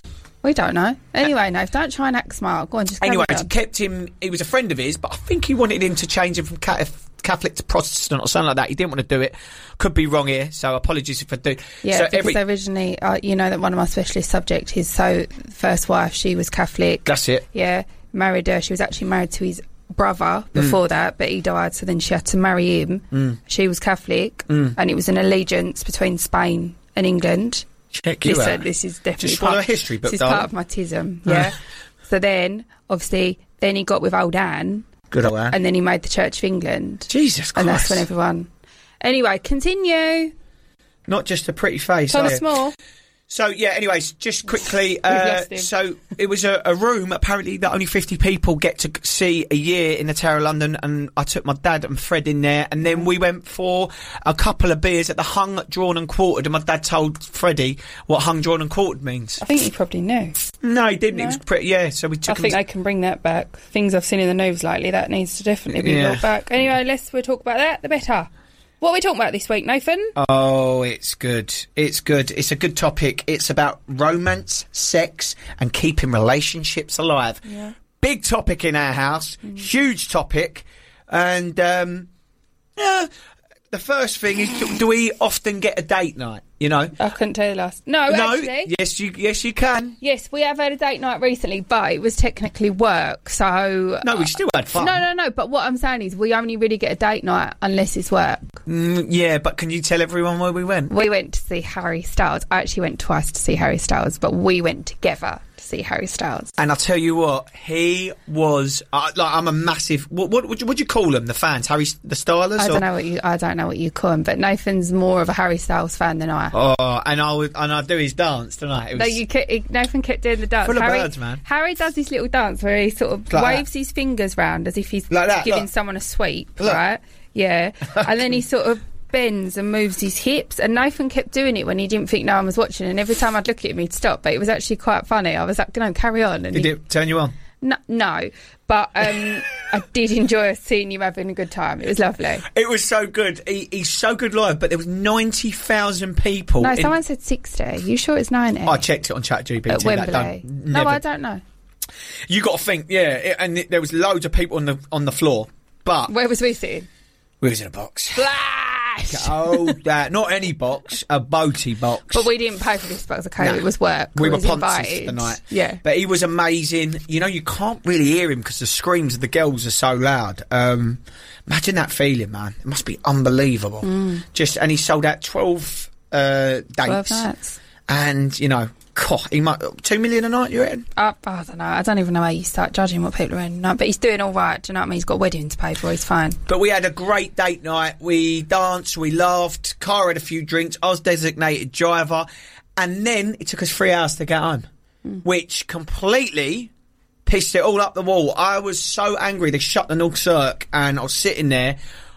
Speaker 4: We don't know. Anyway, no, don't try and act smart. Go on, just carry
Speaker 5: Anyway,
Speaker 4: on.
Speaker 5: he kept him. He was a friend of his, but I think he wanted him to change him from Catholic to Protestant or something like that. He didn't want to do it. Could be wrong here, so apologies if I do.
Speaker 4: Yeah,
Speaker 5: so
Speaker 4: because
Speaker 5: every,
Speaker 4: originally, uh, you know that one of my specialist subjects is so first wife, she was Catholic.
Speaker 5: That's it.
Speaker 4: Yeah, married her. She was actually married to his brother before
Speaker 5: Mm.
Speaker 4: that, but he died, so then she had to marry him.
Speaker 5: Mm.
Speaker 4: She was Catholic,
Speaker 5: Mm.
Speaker 4: and it was an allegiance between Spain and England.
Speaker 5: Check you
Speaker 4: Listen,
Speaker 5: out.
Speaker 4: this is definitely
Speaker 5: Just swallow
Speaker 4: part,
Speaker 5: a history book,
Speaker 4: This is
Speaker 5: darling.
Speaker 4: part of my tism. Yeah. So then, obviously, then he got with old Anne.
Speaker 5: Good old Anne.
Speaker 4: And then he made the Church of England.
Speaker 5: Jesus Christ.
Speaker 4: And that's when everyone. Anyway, continue.
Speaker 5: Not just a pretty face.
Speaker 4: Thomas
Speaker 5: are you?
Speaker 4: More.
Speaker 5: So yeah. Anyways, just quickly. Uh,
Speaker 4: lost him.
Speaker 5: so it was a, a room apparently that only fifty people get to see a year in the Tower of London, and I took my dad and Fred in there, and then we went for a couple of beers at the Hung, Drawn and Quartered, and my dad told Freddie what Hung, Drawn and Quartered means.
Speaker 4: I think he probably knew.
Speaker 5: No, he didn't.
Speaker 4: No?
Speaker 5: It was pretty. Yeah. So we
Speaker 4: I
Speaker 5: took. him
Speaker 4: think
Speaker 5: to-
Speaker 4: they can bring that back. Things I've seen in the news lately, that needs to definitely be
Speaker 5: Yeah.
Speaker 4: brought back. Anyway, let's we'll talk about that, the better. What are we talking about this week, Nathan?
Speaker 5: Oh, it's good. It's good. It's a good topic. It's about romance, sex, and keeping relationships alive.
Speaker 4: Yeah.
Speaker 5: Big topic in our house.
Speaker 4: Mm.
Speaker 5: Huge topic. And, um, yeah, the first thing is, do, do we often get a date night? You know?
Speaker 4: I couldn't tell you last. No,
Speaker 5: no.
Speaker 4: actually.
Speaker 5: Yes, you. Yes, you can.
Speaker 4: Yes, we have had a date night recently, but it was technically work, so...
Speaker 5: No, we still had fun.
Speaker 4: No, no, no, but what I'm saying is we only really get a date night unless it's work.
Speaker 5: Mm, yeah, but can you tell everyone where we went?
Speaker 4: We went to see Harry Styles. I actually went twice to see Harry Styles, but we went together to see Harry Styles.
Speaker 5: And I'll tell you what, he was uh, like I'm a massive. What what would you, what'd you call them? The fans, Harry, the Stylers.
Speaker 4: I
Speaker 5: or?
Speaker 4: don't know what you. I don't know what you call him, but Nathan's more of a Harry Styles fan than I.
Speaker 5: Oh, and I would, and I do his dance tonight. It was
Speaker 4: No, you kept, Nathan kept doing the dance.
Speaker 5: Full of
Speaker 4: Harry,
Speaker 5: birds, man.
Speaker 4: Harry does this little dance where he sort of
Speaker 5: Like
Speaker 4: waves his fingers round as if he's
Speaker 5: Like that,
Speaker 4: giving
Speaker 5: look.
Speaker 4: someone a sweep,
Speaker 5: Look.
Speaker 4: right? Yeah, and then he sort of bends and moves his hips, and Nathan kept doing it when he didn't think no one was watching, and every time I'd look at him he'd stop, but it was actually quite funny. I was like, no, carry on. And
Speaker 5: Did
Speaker 4: he,
Speaker 5: it turn you on?
Speaker 4: no, no, but um, I did enjoy seeing you having a good time. It was lovely.
Speaker 5: It was so good. He, he's so good live, but there was ninety thousand people.
Speaker 4: No,
Speaker 5: in-
Speaker 4: someone said sixty. You sure it's ninety?
Speaker 5: I checked it on ChatGPT.
Speaker 4: At
Speaker 5: that
Speaker 4: Wembley.
Speaker 5: don't-
Speaker 4: No,
Speaker 5: never-
Speaker 4: I don't know.
Speaker 5: You got to think, yeah. It, and it, there was loads of people on the on the floor, but
Speaker 4: Where was we sitting?
Speaker 5: we was in a box.
Speaker 4: Flash!
Speaker 5: Oh, that not any box, a boaty box.
Speaker 4: But we didn't pay for this box, okay?
Speaker 5: No.
Speaker 4: It was work.
Speaker 5: We
Speaker 4: We
Speaker 5: were
Speaker 4: was
Speaker 5: ponces
Speaker 4: invited.
Speaker 5: the night.
Speaker 4: Yeah.
Speaker 5: But he was amazing. You know, you can't really hear him because the screams of the girls are so loud. Um, imagine that feeling, man. It must be unbelievable.
Speaker 4: Mm.
Speaker 5: Just and he sold out twelve uh, dates.
Speaker 4: twelve nights.
Speaker 5: and you know, God, he might two million a night. You reckon?
Speaker 4: Uh, I don't know. I don't even know how you start judging what people are in. No, but he's doing all right. Do you know what I mean? He's got a wedding to pay for. He's fine.
Speaker 5: But we had a great date night. We danced, we laughed. Cara had a few drinks. I was designated driver, and then it took us three hours to get home, mm. which completely pissed it all up the wall. I was so angry. They shut the North Cirque, and I was sitting there.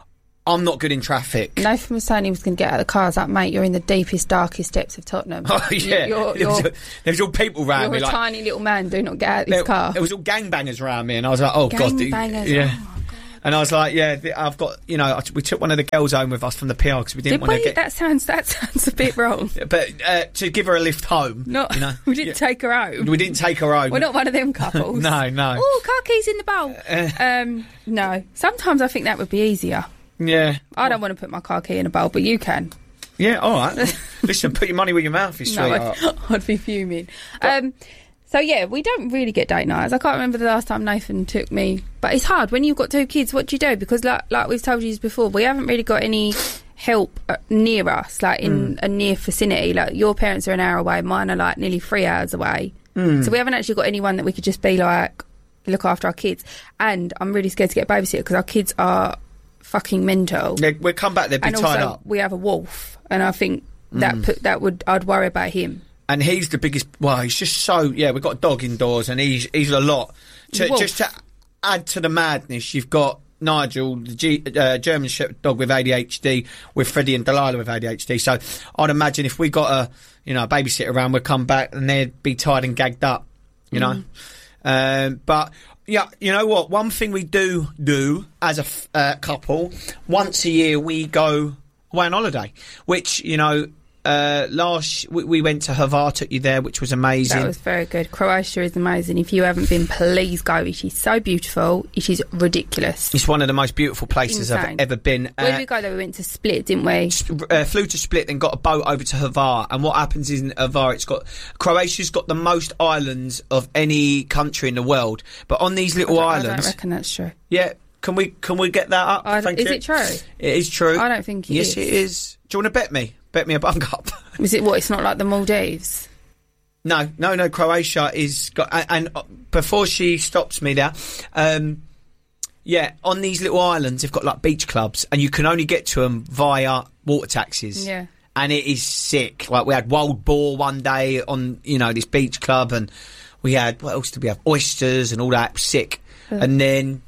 Speaker 5: I'm not good in traffic.
Speaker 4: Nathan was saying he was going to get out of the car. I was like, mate, you're in the deepest, darkest depths of Tottenham.
Speaker 5: Oh, yeah.
Speaker 4: You're, you're,
Speaker 5: there, was, there was all people around
Speaker 4: you're
Speaker 5: me.
Speaker 4: You're a
Speaker 5: like,
Speaker 4: tiny little man. Do not get out of this
Speaker 5: there,
Speaker 4: car.
Speaker 5: There was all gangbangers around me, and I was like, oh, God.
Speaker 4: Gangbangers?
Speaker 5: Yeah.
Speaker 4: Oh,
Speaker 5: and I was like, yeah, I've got, you know, we took one of the girls home with us from the P R because we didn't
Speaker 4: Did
Speaker 5: want to
Speaker 4: we?
Speaker 5: get...
Speaker 4: That sounds, that sounds a bit wrong.
Speaker 5: But uh, to give her a lift home.
Speaker 4: No,
Speaker 5: you know,
Speaker 4: we didn't
Speaker 5: yeah.
Speaker 4: take her home.
Speaker 5: We didn't take her home.
Speaker 4: We're not one of them couples.
Speaker 5: no, no.
Speaker 4: Oh, car keys in the bowl. Uh, um, no. Sometimes I think that would be easier.
Speaker 5: Yeah.
Speaker 4: I don't want to put my car key in a bowl, but you can.
Speaker 5: Yeah, all right. Listen, put your money where your mouth is,
Speaker 4: no,
Speaker 5: sweetheart.
Speaker 4: I'd, I'd be fuming. Um, so, yeah, we don't really get date nights. I can't remember the last time Nathan took me. But it's hard. When you've got two kids, what do you do? Because, like, like we've told you before, we haven't really got any help uh, near us, like in mm. a near vicinity. Like, your parents are an hour away. Mine are, like, nearly three hours away. Mm. So we haven't actually got anyone that we could just be like, look after our kids. And I'm really scared to get a babysitter because our kids are fucking mental.
Speaker 5: Yeah, we'll come back, they'll be
Speaker 4: and
Speaker 5: tied
Speaker 4: also,
Speaker 5: up.
Speaker 4: We have a wolf, and I think that
Speaker 5: Mm.
Speaker 4: put, that would I'd worry about him.
Speaker 5: And he's the biggest. Well, he's just so. Yeah, we've got a dog indoors, and he's he's a lot. To,
Speaker 4: Wolf.
Speaker 5: just to add to the madness, you've got Nigel, the G, uh, German Shepherd dog with A D H D, with Freddie and Delilah with A D H D. So I'd imagine if we got a you know a babysitter around, we'd come back and they'd be tied and gagged up. You know,
Speaker 4: Mm.
Speaker 5: um, but. Yeah, you know what? One thing we do do as a f- uh, couple, once a year we go away on holiday, which, you know, uh, last we, we went to Hvar, took you there, which was amazing.
Speaker 4: That was very good. Croatia is amazing. If you haven't been, please go. It is so beautiful. It is ridiculous.
Speaker 5: It's one of the most beautiful places
Speaker 4: Insane.
Speaker 5: I've ever been.
Speaker 4: Where did
Speaker 5: Uh,
Speaker 4: we go though? We went to Split, didn't we?
Speaker 5: Uh, flew to Split, then got a boat over to Hvar. And what happens is in Hvar, it's got Croatia's got the most islands of any country in the world. But on these little
Speaker 4: I don't,
Speaker 5: islands,
Speaker 4: I don't reckon that's true.
Speaker 5: yeah. Can we can we get that up?
Speaker 4: I,
Speaker 5: Thank
Speaker 4: is
Speaker 5: you.
Speaker 4: it true?
Speaker 5: It is true.
Speaker 4: I don't think it
Speaker 5: yes,
Speaker 4: is.
Speaker 5: Yes, it is. Do you want to bet me? Bet me a bunk up.
Speaker 4: Is it what? It's not like the Maldives.
Speaker 5: No, no, no. Croatia is got, and, and uh, before she stops me there, um, yeah, on these little islands, they've got like beach clubs, and you can only get to them via water taxis.
Speaker 4: Yeah.
Speaker 5: And it is sick. Like we had wild boar one day on, you know, this beach club, and we had what else did we have? Oysters and all that. Sick.
Speaker 4: Uh.
Speaker 5: And then.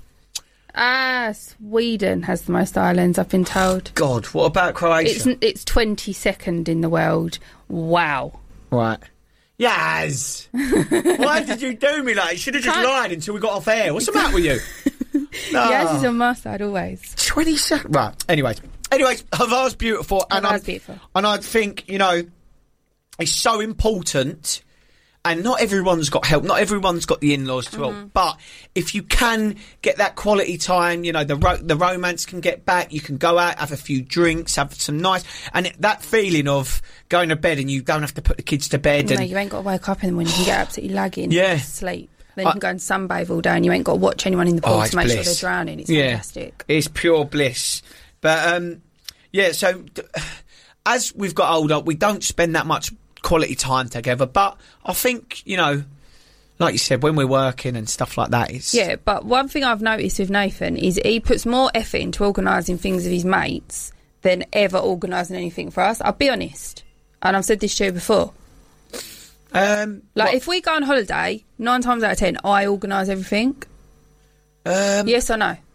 Speaker 4: Ah, Sweden has the most islands, I've been told.
Speaker 5: God, what about Croatia?
Speaker 4: It's it's twenty-second in the world. Wow.
Speaker 5: Right. Yaz! Why did you do me like that? You should have just
Speaker 4: Can't-
Speaker 5: lied until we got off air. What's the matter with you? No.
Speaker 4: Yaz is on my side always.
Speaker 5: twenty seconds. Right. Anyways. Anyways, Hvar's beautiful. And
Speaker 4: Hvar's
Speaker 5: I,
Speaker 4: beautiful.
Speaker 5: And I think, you know, it's so important. And not everyone's got help. Not everyone's got the in-laws to help.
Speaker 4: Mhm.
Speaker 5: But if you can get that quality time, you know, the ro- the romance can get back. You can go out, have a few drinks, have some nice... And it, that feeling of going to bed and you don't have to put the kids to bed.
Speaker 4: No,
Speaker 5: and
Speaker 4: you ain't got to wake up in the morning. You can get absolutely lagging.
Speaker 5: Yeah.
Speaker 4: Sleep. Then you
Speaker 5: I-
Speaker 4: can go and sunbathe all day and you ain't got to watch anyone in the pool
Speaker 5: Oh,
Speaker 4: to
Speaker 5: it's
Speaker 4: make sure
Speaker 5: bliss.
Speaker 4: they're drowning. It's
Speaker 5: Yeah.
Speaker 4: fantastic.
Speaker 5: It's pure bliss. But, um, yeah, so d- as we've got older, we don't spend that much quality time together. But I think, you know, like you said, when we're working and stuff like that, it's...
Speaker 4: Yeah, but one thing I've noticed with Nathan is he puts more effort into organising things with his mates than ever organising anything for us. I'll be honest. And I've said this to you before.
Speaker 5: Um,
Speaker 4: like,
Speaker 5: what-
Speaker 4: if we go on holiday, nine times out of ten, I organise everything.
Speaker 5: Um,
Speaker 4: yes or no?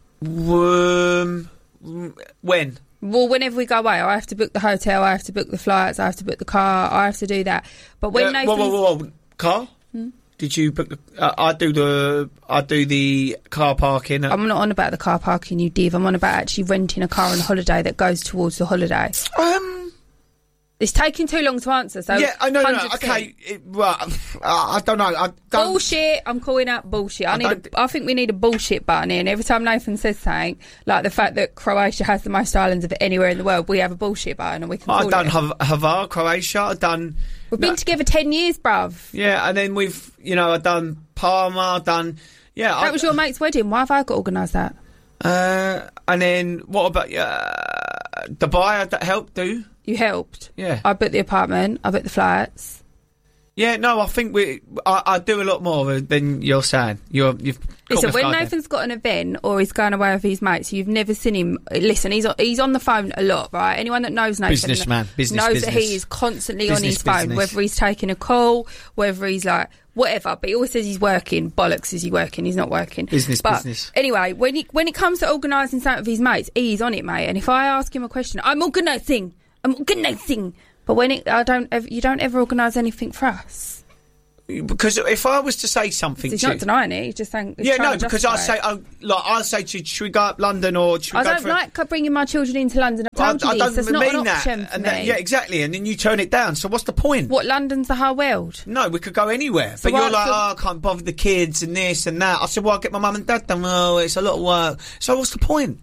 Speaker 5: Um, when?
Speaker 4: Well, whenever we go away, I have to book the hotel, I have to book the flights, I have to book the car, I have to do that. But when
Speaker 5: Uh,
Speaker 4: Nathan...
Speaker 5: whoa, whoa, whoa, whoa. Car?
Speaker 4: Hmm?
Speaker 5: Did you book the... Uh, I do the... I do the car parking.
Speaker 4: I'm not on about the car parking, you div. I'm on about actually renting a car on holiday that goes towards the holiday.
Speaker 5: Um...
Speaker 4: It's taking too long to answer, so...
Speaker 5: Yeah, I know, no,
Speaker 4: one
Speaker 5: no,
Speaker 4: hundred percent.
Speaker 5: okay. It, well, uh, I don't know. I don't...
Speaker 4: Bullshit. I'm calling out bullshit. I,
Speaker 5: I
Speaker 4: need.
Speaker 5: don't-
Speaker 4: A, I think we need a bullshit button in. Every time Nathan says something, like the fact that Croatia has the most islands of anywhere in the world, we have a bullshit button and we can call
Speaker 5: I've done
Speaker 4: it.
Speaker 5: Hav- Hvar, Croatia. I've done...
Speaker 4: We've been
Speaker 5: no,
Speaker 4: together ten years, bruv.
Speaker 5: Yeah, and then we've, you know, I've done Parma, I've done... Yeah,
Speaker 4: That
Speaker 5: I,
Speaker 4: was your mate's wedding. Why have I got to organise that?
Speaker 5: Uh, and then, what about... Uh, Dubai, that helped do?
Speaker 4: You helped.
Speaker 5: Yeah.
Speaker 4: I booked the apartment. I booked the flats.
Speaker 5: Yeah, no, I think we. I, I do a lot more than you're saying. You're, you've.
Speaker 4: Listen, when Nathan's got an event or he's going away with his mates, you've never seen him. Listen, he's on, he's on the phone a lot, right? Anyone that knows Nathan
Speaker 5: Businessman, business,
Speaker 4: knows
Speaker 5: business.
Speaker 4: that he is constantly
Speaker 5: Business,
Speaker 4: on his phone,
Speaker 5: business.
Speaker 4: whether he's taking a call, whether he's like whatever. But he always says he's working. Bollocks, is he working? He's not working.
Speaker 5: Business,
Speaker 4: but
Speaker 5: business.
Speaker 4: Anyway, when he, when it comes to organising something with his mates, he's on it, mate. And if I ask him a question, I'm organising. I'm organising. But when it, I don't, ever, you don't ever organise anything for us.
Speaker 5: Because if I was to say something
Speaker 4: He's
Speaker 5: to
Speaker 4: not
Speaker 5: you,
Speaker 4: denying it. He's just saying. He's
Speaker 5: yeah,
Speaker 4: trying
Speaker 5: no,
Speaker 4: to
Speaker 5: because I
Speaker 4: justify
Speaker 5: say,
Speaker 4: it.
Speaker 5: oh, like I say to you, should we go up London or should we
Speaker 4: I
Speaker 5: go
Speaker 4: don't
Speaker 5: for
Speaker 4: like bringing my children into London. I've
Speaker 5: I,
Speaker 4: told you
Speaker 5: I
Speaker 4: this.
Speaker 5: don't
Speaker 4: That's
Speaker 5: mean
Speaker 4: not an
Speaker 5: that.
Speaker 4: option for
Speaker 5: And
Speaker 4: me.
Speaker 5: that- Yeah, exactly. And then you turn it down. So what's the point?
Speaker 4: What, London's the whole world?
Speaker 5: No, we could go anywhere.
Speaker 4: So
Speaker 5: but
Speaker 4: why-
Speaker 5: you're like,
Speaker 4: so-
Speaker 5: oh, I can't bother the kids and this and that. I said, well, I'll get my mum and dad done. Oh, it's a lot of work. So what's the point?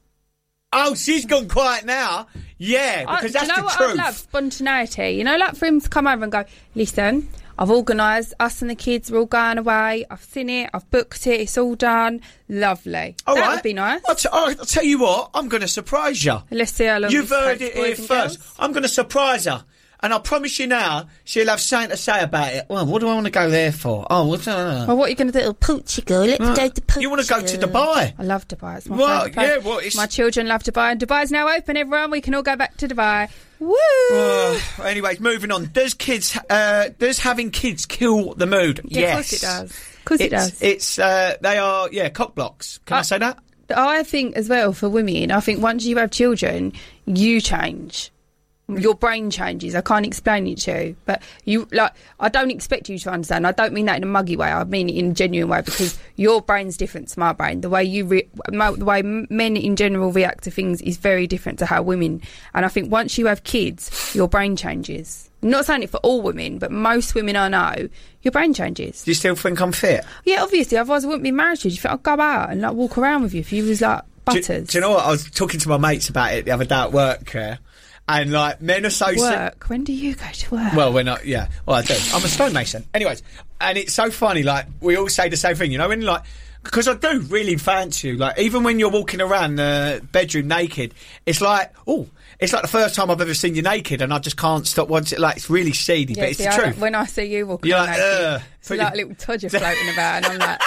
Speaker 5: Oh, she's gone quiet now. Yeah,
Speaker 4: I-
Speaker 5: because
Speaker 4: do
Speaker 5: that's
Speaker 4: you know
Speaker 5: the
Speaker 4: what
Speaker 5: truth.
Speaker 4: I love? Spontaneity. You know, like for him to come over and go, listen, I've organised, us and the kids, we're all going away. I've seen it, I've booked it, it's all done. Lovely.
Speaker 5: All
Speaker 4: that
Speaker 5: right.
Speaker 4: would be nice.
Speaker 5: I'll, t- I'll tell you what, I'm going to surprise you.
Speaker 4: Let's see how long
Speaker 5: You've
Speaker 4: this
Speaker 5: heard
Speaker 4: takes,
Speaker 5: it here
Speaker 4: boys and
Speaker 5: first.
Speaker 4: girls.
Speaker 5: I'm going to surprise her. And I promise you now, she'll have something to say about it. Well, what do I want to go there for? Oh, what's uh,
Speaker 4: Well, what are you going to do? Portugal. Let's
Speaker 5: Uh,
Speaker 4: go to Portugal.
Speaker 5: you want to go to Dubai?
Speaker 4: I love Dubai. It's my
Speaker 5: Well,
Speaker 4: favourite place.
Speaker 5: yeah, well, it's-
Speaker 4: My children love Dubai, and Dubai's now open, everyone. We can all go back to Dubai. Woo!
Speaker 5: Uh, anyways, moving on. Does kids, uh, does having kids kill the mood?
Speaker 4: Yeah,
Speaker 5: yes.
Speaker 4: of course it does. Of course it
Speaker 5: It's-
Speaker 4: does.
Speaker 5: It's, uh, they are, yeah, cock blocks. Can I,
Speaker 4: I-
Speaker 5: say that?
Speaker 4: I think as well for women, I think once you have children, you change. Your brain changes. I can't explain it to you, but you like. I don't expect you to understand. I don't mean that in a muggy way. I mean it in a genuine way because your brain's different to my brain. The way you, re- mo- the way men in general react to things is very different to how women. And I think once you have kids, your brain changes. I'm not saying it for all women, but most women I know, your brain changes.
Speaker 5: Do you still think I'm fit?
Speaker 4: Yeah, obviously. Otherwise, I wouldn't be married to you. Do you think I'd go out and like walk around with you if you was like
Speaker 5: Do,
Speaker 4: butters?
Speaker 5: do you know what? I was talking to my mates about it the other day at work, yeah? And like men are so
Speaker 4: Work. When do you go to work?
Speaker 5: Well, we're not. Yeah. Well, I do. I'm a stonemason. Anyways, and it's so funny. Like we all say the same thing. You know, when like because I do really fancy you. Like even when you're walking around the bedroom naked, it's like oh, it's like the first time I've ever seen you naked, and I just can't stop watching it. Like it's really seedy,
Speaker 4: Yeah,
Speaker 5: but it's
Speaker 4: see,
Speaker 5: the
Speaker 4: I
Speaker 5: truth.
Speaker 4: don't- when I see you walking
Speaker 5: You're
Speaker 4: around
Speaker 5: like,
Speaker 4: naked,
Speaker 5: ugh.
Speaker 4: it's
Speaker 5: Put
Speaker 4: like a
Speaker 5: your-
Speaker 4: little todger floating about, and I'm like,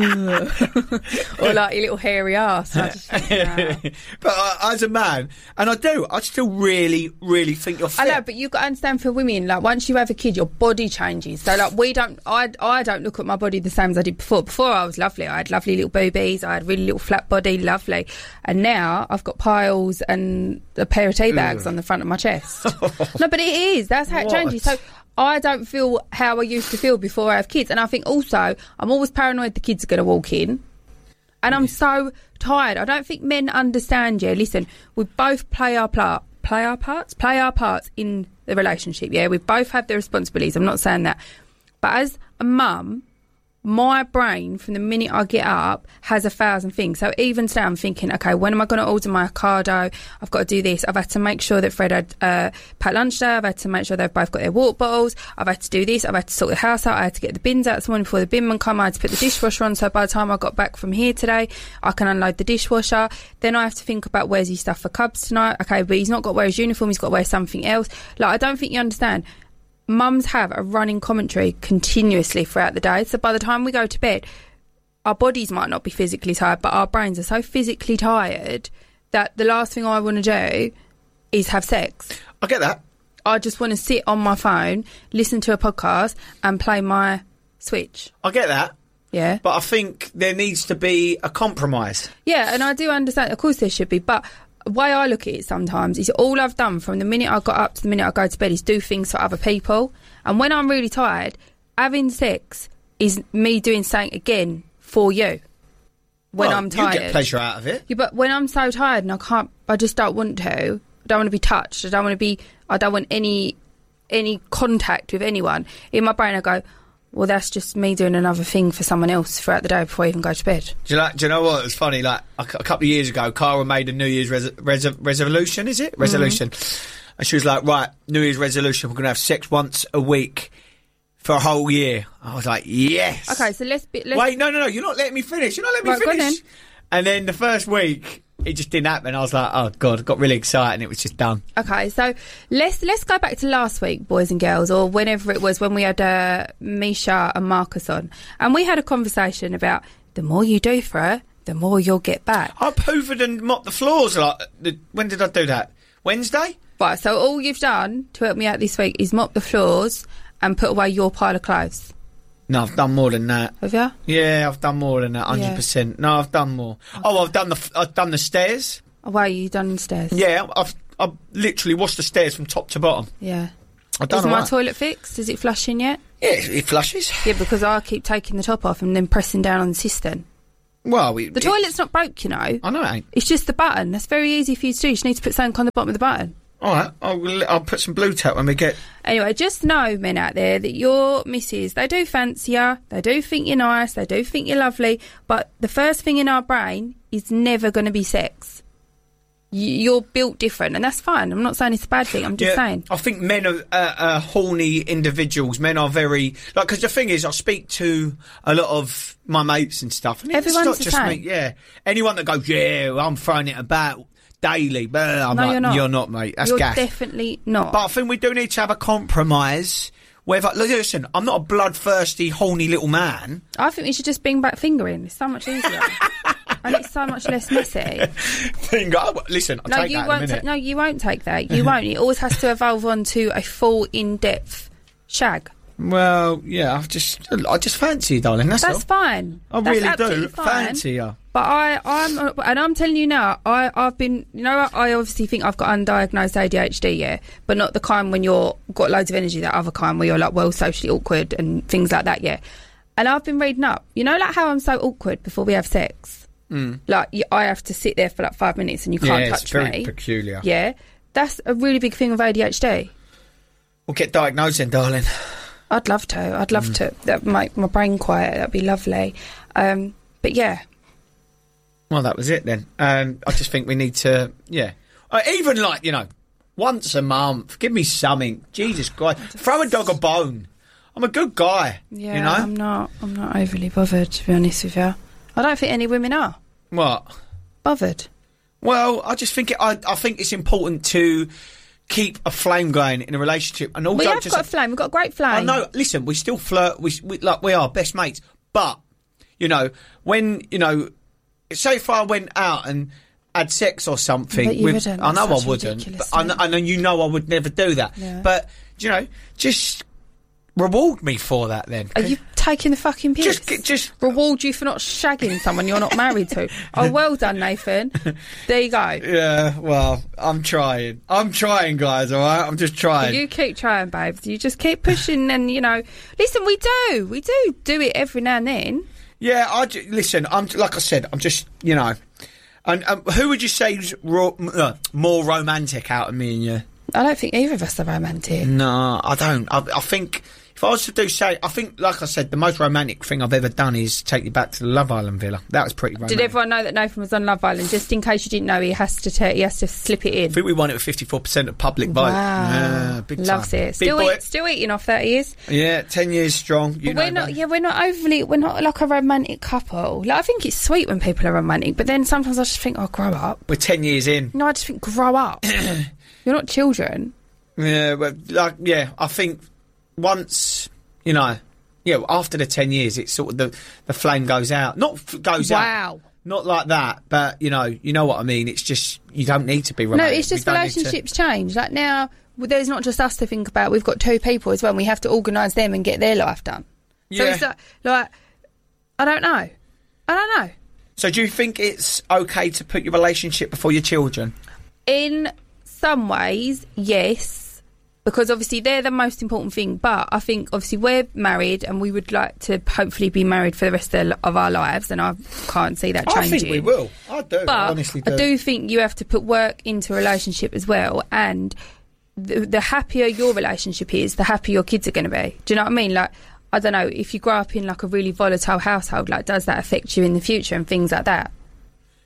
Speaker 4: ugh. Or like your little hairy ass. I just think, nah.
Speaker 5: But uh, as a man, and I do, I still really, really think you're fit.
Speaker 4: I know, but you've got to understand for women, like once you have a kid, your body changes. So like we don't, I, I don't look at my body the same as I did before. Before I was lovely. I had lovely little boobies. I had really little flat body, lovely. And now I've got piles and a pair of tea bags
Speaker 5: Ugh.
Speaker 4: on the front of my chest. No, but it is. That's how it
Speaker 5: What?
Speaker 4: changes. So I don't feel how I used to feel before I have kids. And I think also I'm always paranoid the kids are going to walk in. And I'm so tired. I don't think men understand you. Listen, we both play our part. Play our parts? Play our parts in the relationship, yeah? We both have the responsibilities. I'm not saying that. But as a mum, my brain, from the minute I get up, has a thousand things. So even today I'm thinking, okay, when am I going to order my avocado? I've got to do this. I've had to make sure that Fred had uh, packed lunch day. I've had to make sure they've both got their water bottles. I've had to do this. I've had to sort the house out. I had to get the bins out this morning before the bin man come. I had to put the dishwasher on. So by the time I got back from here today, I can unload the dishwasher. Then I have to think about where's his stuff for Cubs tonight. Okay, but he's not got to wear his uniform. He's got to wear something else. Like, I don't think you understand. Mums have a running commentary continuously throughout the day. So by the time we go to bed, our bodies might not be physically tired, but our brains are so physically tired that the last thing I want to do is have sex.
Speaker 5: I get that.
Speaker 4: I just want to sit on my phone, listen to a podcast and play my Switch.
Speaker 5: I get that.
Speaker 4: Yeah.
Speaker 5: But I think there needs to be a compromise.
Speaker 4: Yeah, and I do understand. Of course there should be, but the way I look at it sometimes is all I've done from the minute I got up to the minute I go to bed is do things for other people. And when I'm really tired, having sex is me doing something again for you. When
Speaker 5: Well,
Speaker 4: I'm tired.
Speaker 5: You get pleasure out of it.
Speaker 4: Yeah, but when I'm so tired and I can't, I just don't want to. I don't want to be touched. I don't want to be, I don't want any, any contact with anyone. In my brain I go, well, that's just me doing another thing for someone else throughout the day before I even go to bed.
Speaker 5: Do you, like, do you know what? It's funny. Like a, a couple of years ago, Cara made a New Year's res- res- resolution. Is it resolution? Mm-hmm. And she was like, "Right, New Year's resolution. We're going to have sex once a week for a whole year." I was like, "Yes."
Speaker 4: Okay, so let's be. Let's
Speaker 5: Wait, no, no, no. You're not letting me finish. You're not letting me
Speaker 4: Right, go on
Speaker 5: finish. And then the first week, it just didn't happen. I was like, oh god, I got really excited and it was just done.
Speaker 4: Okay, so let's let's go back to last week, boys and girls, or whenever it was when we had uh, Misha and Marcus on, and we had a conversation about the more you do for her, the more you'll get back.
Speaker 5: I hoovered and mopped the floors. Like, the, when did I do that? Wednesday?
Speaker 4: Right, so all you've done to help me out this week is mop the floors and put away your pile of clothes.
Speaker 5: No, I've done more than that.
Speaker 4: Have you?
Speaker 5: Yeah, I've done more than that, one hundred percent. Yeah. No, I've done more. Okay. Oh, I've done the I've done the stairs.
Speaker 4: Oh, wow, you done the stairs?
Speaker 5: Yeah, I've I've literally washed the stairs from top to bottom.
Speaker 4: Yeah.
Speaker 5: I've done
Speaker 4: Is my
Speaker 5: right.
Speaker 4: toilet fixed? Is it flushing yet?
Speaker 5: Yeah, it flushes.
Speaker 4: Yeah, because I keep taking the top off and then pressing down on the cistern.
Speaker 5: Well, we,
Speaker 4: the
Speaker 5: it,
Speaker 4: toilet's not broke, you know.
Speaker 5: I know it ain't.
Speaker 4: It's just the button. That's very easy for you to do. You just need to put something on the bottom of the button.
Speaker 5: All right, I'll, I'll put some blue tape when we get...
Speaker 4: Anyway, just know, men out there, that your missus, they do fancy you, they do think you're nice, they do think you're lovely, but the first thing in our brain is never going to be sex. You're built different, and that's fine. I'm not saying it's a bad thing, I'm just
Speaker 5: yeah,
Speaker 4: saying.
Speaker 5: I think men are uh, uh, horny individuals. Men are very... like, because the thing is, I speak to a lot of my mates and stuff, and
Speaker 4: Everyone's
Speaker 5: it's not
Speaker 4: the
Speaker 5: just
Speaker 4: same.
Speaker 5: me. Yeah, anyone that goes, yeah, I'm throwing it about... daily, but I'm
Speaker 4: no,
Speaker 5: like,
Speaker 4: you're not.
Speaker 5: You're not, mate. That's
Speaker 4: you're
Speaker 5: gas.
Speaker 4: Definitely not.
Speaker 5: But I think we do need to have a compromise. Whether listen, I'm not a bloodthirsty, horny little man.
Speaker 4: I think we should just bring back fingering. It's so much easier, and it's so much less messy.
Speaker 5: Finger. Listen, I'll
Speaker 4: no,
Speaker 5: take
Speaker 4: you
Speaker 5: that
Speaker 4: won't.
Speaker 5: in a minute.
Speaker 4: Ta- no, you won't take that. You won't. It always has to evolve onto a full, in-depth shag.
Speaker 5: Well, yeah, I've just, I just fancy you, darling. That's,
Speaker 4: That's
Speaker 5: all.
Speaker 4: fine.
Speaker 5: I
Speaker 4: That's
Speaker 5: really
Speaker 4: absolutely
Speaker 5: do
Speaker 4: fine.
Speaker 5: fancy you.
Speaker 4: But I, I'm, and I'm telling you now, I, I've been, you know, I obviously think I've got undiagnosed A D H D, yeah, but not the kind when you're got loads of energy. That other kind where you're like, well, socially awkward and things like that, yeah. And I've been reading up, you know, like how I'm so awkward before we have sex.
Speaker 5: Mm.
Speaker 4: Like you, I have to sit there for like five minutes and you can't
Speaker 5: yeah,
Speaker 4: touch
Speaker 5: it's very
Speaker 4: me.
Speaker 5: peculiar.
Speaker 4: Yeah, that's a really big thing with A D H D.
Speaker 5: We'll get diagnosed then, darling.
Speaker 4: I'd love to. I'd love mm. to. That make my brain quiet. That'd be lovely. Um, but yeah.
Speaker 5: Well, that was it then. Um, I just think we need to, yeah. Uh, even like, you know, once a month, give me something. Jesus Christ. Throw a dog a bone. I'm a good guy.
Speaker 4: Yeah,
Speaker 5: you know?
Speaker 4: I'm not, I'm not overly bothered, to be honest with you. I don't think any women are.
Speaker 5: What?
Speaker 4: Bothered.
Speaker 5: Well, I just think it, I, I think it's important to keep a flame going in a relationship. And all
Speaker 4: we have
Speaker 5: just,
Speaker 4: got a flame. We've got a great flame.
Speaker 5: I know. Listen, we still flirt. We, we like we are best mates. But you know, when you know, say if I went out and had sex or something,
Speaker 4: But you
Speaker 5: with,
Speaker 4: wouldn't.
Speaker 5: I know
Speaker 4: That's
Speaker 5: I wouldn't.
Speaker 4: ridiculous,
Speaker 5: But I know, I know you know I would never do that.
Speaker 4: Yeah.
Speaker 5: But you know, just reward me for that. Then
Speaker 4: Are you taking the fucking piss?
Speaker 5: Just, just
Speaker 4: reward you for not shagging someone you're not married to. Oh, well done, Nathan. There you go.
Speaker 5: Yeah, well, I'm trying. I'm trying, guys, all right? I'm just trying.
Speaker 4: You keep trying, babes. You just keep pushing and, you know... Listen, we do. We do do it every now and then.
Speaker 5: Yeah, I ju- listen, I'm like I said, I'm just, you know... And um, who would you say is ro- uh, more romantic out of me and you?
Speaker 4: I don't think either of us are romantic.
Speaker 5: No, I don't. I, I think... If I was to do, say, I think, like I said, the most romantic thing I've ever done is take you back to the Love Island villa. That was pretty romantic.
Speaker 4: Did everyone know that Nathan was on Love Island? Just in case you didn't know, he has to ta- he has to slip it in.
Speaker 5: I think we won it with fifty-four percent of public vote.
Speaker 4: Wow.
Speaker 5: Yeah, big time.
Speaker 4: Loves it.
Speaker 5: Big
Speaker 4: Still,
Speaker 5: boy.
Speaker 4: eat, still eating off that he is.
Speaker 5: Yeah, ten years strong. You
Speaker 4: But
Speaker 5: know
Speaker 4: we're not.
Speaker 5: that.
Speaker 4: Yeah, we're not overly. We're not like a romantic couple. Like I think it's sweet when people are romantic, but then sometimes I just think, oh, grow up.
Speaker 5: We're ten years in.
Speaker 4: No, I just think grow up. You're not children.
Speaker 5: Yeah, but like, yeah, I think once. You know, yeah. After the ten years, it's sort of the the flame goes out. Not f- goes out.
Speaker 4: Wow.
Speaker 5: Not like that, but you know, you know what I mean. It's just you don't need to be
Speaker 4: No,
Speaker 5: romantic.
Speaker 4: it's just
Speaker 5: We don't need to-
Speaker 4: relationships change. Like now, well, there's not just us to think about. We've got two people as well. And we have to organise them and get their life done. So
Speaker 5: Yeah.
Speaker 4: it's like, like, I don't know. I don't know.
Speaker 5: So, do you think it's okay to put your relationship before your children?
Speaker 4: In some ways, yes. Because obviously they're the most important thing. But I think obviously we're married and we would like to hopefully be married for the rest of, of our lives. And I can't see that changing.
Speaker 5: I think we will. I do.
Speaker 4: But
Speaker 5: I honestly do.
Speaker 4: I do think you have to put work into a relationship as well. And the, the happier your relationship is, the happier your kids are going to be. Do you know what I mean? Like, I don't know, if you grow up in like a really volatile household, like does that affect you in the future and things like that?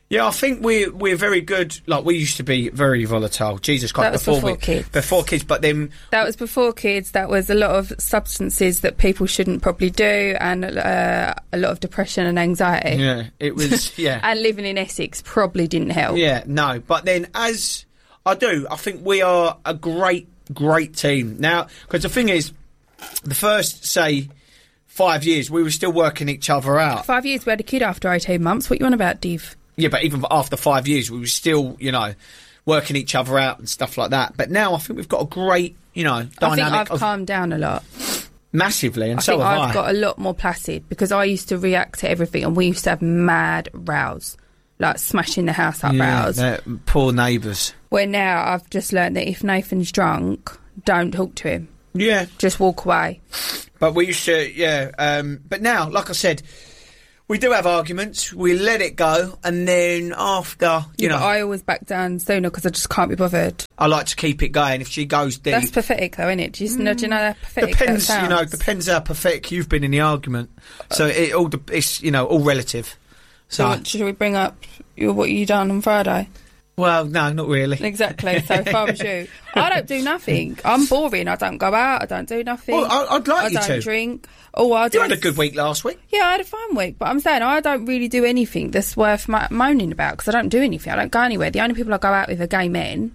Speaker 5: Yeah, I think we're we're very good. Like we used to be very volatile. Jesus Christ,
Speaker 4: That was
Speaker 5: before,
Speaker 4: before
Speaker 5: we,
Speaker 4: kids.
Speaker 5: before kids. But then
Speaker 4: That was before kids. That was a lot of substances that people shouldn't probably do, and uh, a lot of depression and anxiety.
Speaker 5: yeah, it was yeah.
Speaker 4: And living in Essex probably didn't help.
Speaker 5: Yeah, no. But then, as I do, I think we are a great, great team now. Because the thing is, the first say five years, we were still working each other out.
Speaker 4: Five years, we had a kid after eighteen months. What you on about, Div?
Speaker 5: Yeah, but even after five years, we were still, you know, working each other out and stuff like that. But now I think we've got a great, you know, dynamic.
Speaker 4: I think I've
Speaker 5: of
Speaker 4: calmed down a lot.
Speaker 5: Massively, and
Speaker 4: I
Speaker 5: so
Speaker 4: think
Speaker 5: have
Speaker 4: I've
Speaker 5: I.
Speaker 4: got a lot more placid because I used to react to everything, and we used to have mad rows, like smashing the house up
Speaker 5: yeah,
Speaker 4: rows.
Speaker 5: they're poor neighbours.
Speaker 4: Where now I've just learned that if Nathan's drunk, don't talk to him.
Speaker 5: Yeah.
Speaker 4: Just walk away.
Speaker 5: But we used to, yeah. Um, but now, like I said, we do have arguments. We let it go, and then after, you
Speaker 4: Yeah,
Speaker 5: know,
Speaker 4: but I always back down sooner because I just can't be bothered.
Speaker 5: I like to keep it going. If she goes deep,
Speaker 4: That's pathetic, though, isn't it? Do you, know, do you know how pathetic
Speaker 5: depends.
Speaker 4: that
Speaker 5: You know,
Speaker 4: sounds?
Speaker 5: depends how pathetic you've been in the argument. So it all, de- it's you know, all relative.
Speaker 4: So,
Speaker 5: So,
Speaker 4: what, should we bring up your, what you done on Friday?
Speaker 5: well, no, not really.
Speaker 4: Exactly. So if I was you, I don't do nothing. I'm boring. I don't go out. I don't do nothing.
Speaker 5: Well, I- I'd like
Speaker 4: I
Speaker 5: you
Speaker 4: don't
Speaker 5: to.
Speaker 4: drink. Oh, I do.
Speaker 5: You had a good week last week.
Speaker 4: Yeah, I had a fun week, but I'm saying I don't really do anything that's worth mo- moaning about because I don't do anything. I don't go anywhere. The only people I go out with are gay men.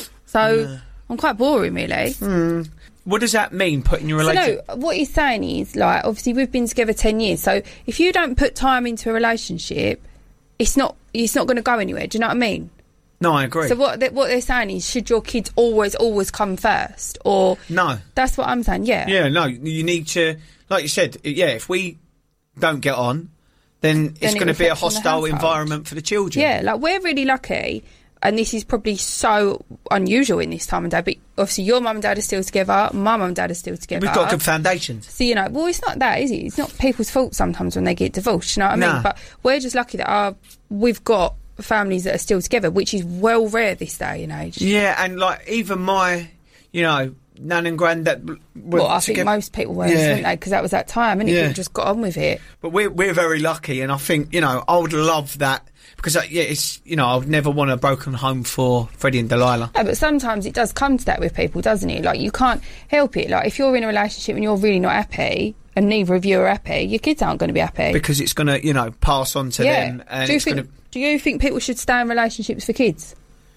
Speaker 4: So I'm quite boring, really.
Speaker 5: Hmm. What does that mean, putting your
Speaker 4: So
Speaker 5: relationship?
Speaker 4: no, what he's saying is, like, obviously we've been together ten years. So if you don't put time into a relationship, it's not it's not going to go anywhere. Do you know what I mean?
Speaker 5: No, I agree.
Speaker 4: So what they, what they're saying is, should your kids always always come first, or
Speaker 5: No.
Speaker 4: that's what I'm saying. Yeah.
Speaker 5: Yeah, no, you need to, like you said, yeah, if we don't get on, then, it's
Speaker 4: it
Speaker 5: going to be a
Speaker 4: reflects on the
Speaker 5: hostile
Speaker 4: household.
Speaker 5: environment for the children.
Speaker 4: Yeah, like we're really lucky, and this is probably so unusual in this time and day, but obviously your mum and dad are still together, my mum and dad are still together.
Speaker 5: We've got good foundations.
Speaker 4: So, you know, well, it's not that, is it? It's not people's fault sometimes when they get divorced, you know what I
Speaker 5: Nah.
Speaker 4: mean? But we're just lucky that our, we've got families that are still together, which is well rare this day and age.
Speaker 5: Yeah, and like even my, you know, nan and granddad. were
Speaker 4: Well, I think
Speaker 5: together-
Speaker 4: most people were,
Speaker 5: Yeah.
Speaker 4: weren't they? Because that was that time, and
Speaker 5: Yeah.
Speaker 4: people just got on with it.
Speaker 5: But we're we're very lucky, and I think you know I would love that because uh, yeah, it's you know I would never want a broken home for Freddie and Delilah.
Speaker 4: Yeah, but sometimes it does come to that with people, doesn't it? Like, you can't help it. Like, if you're in a relationship and you're really not happy, and neither of you are happy, your kids aren't going to be happy.
Speaker 5: Because it's going to, you know, pass on to
Speaker 4: yeah.
Speaker 5: them. And
Speaker 4: do you
Speaker 5: it's
Speaker 4: think?
Speaker 5: going to.
Speaker 4: Do you think people should stay in relationships for kids?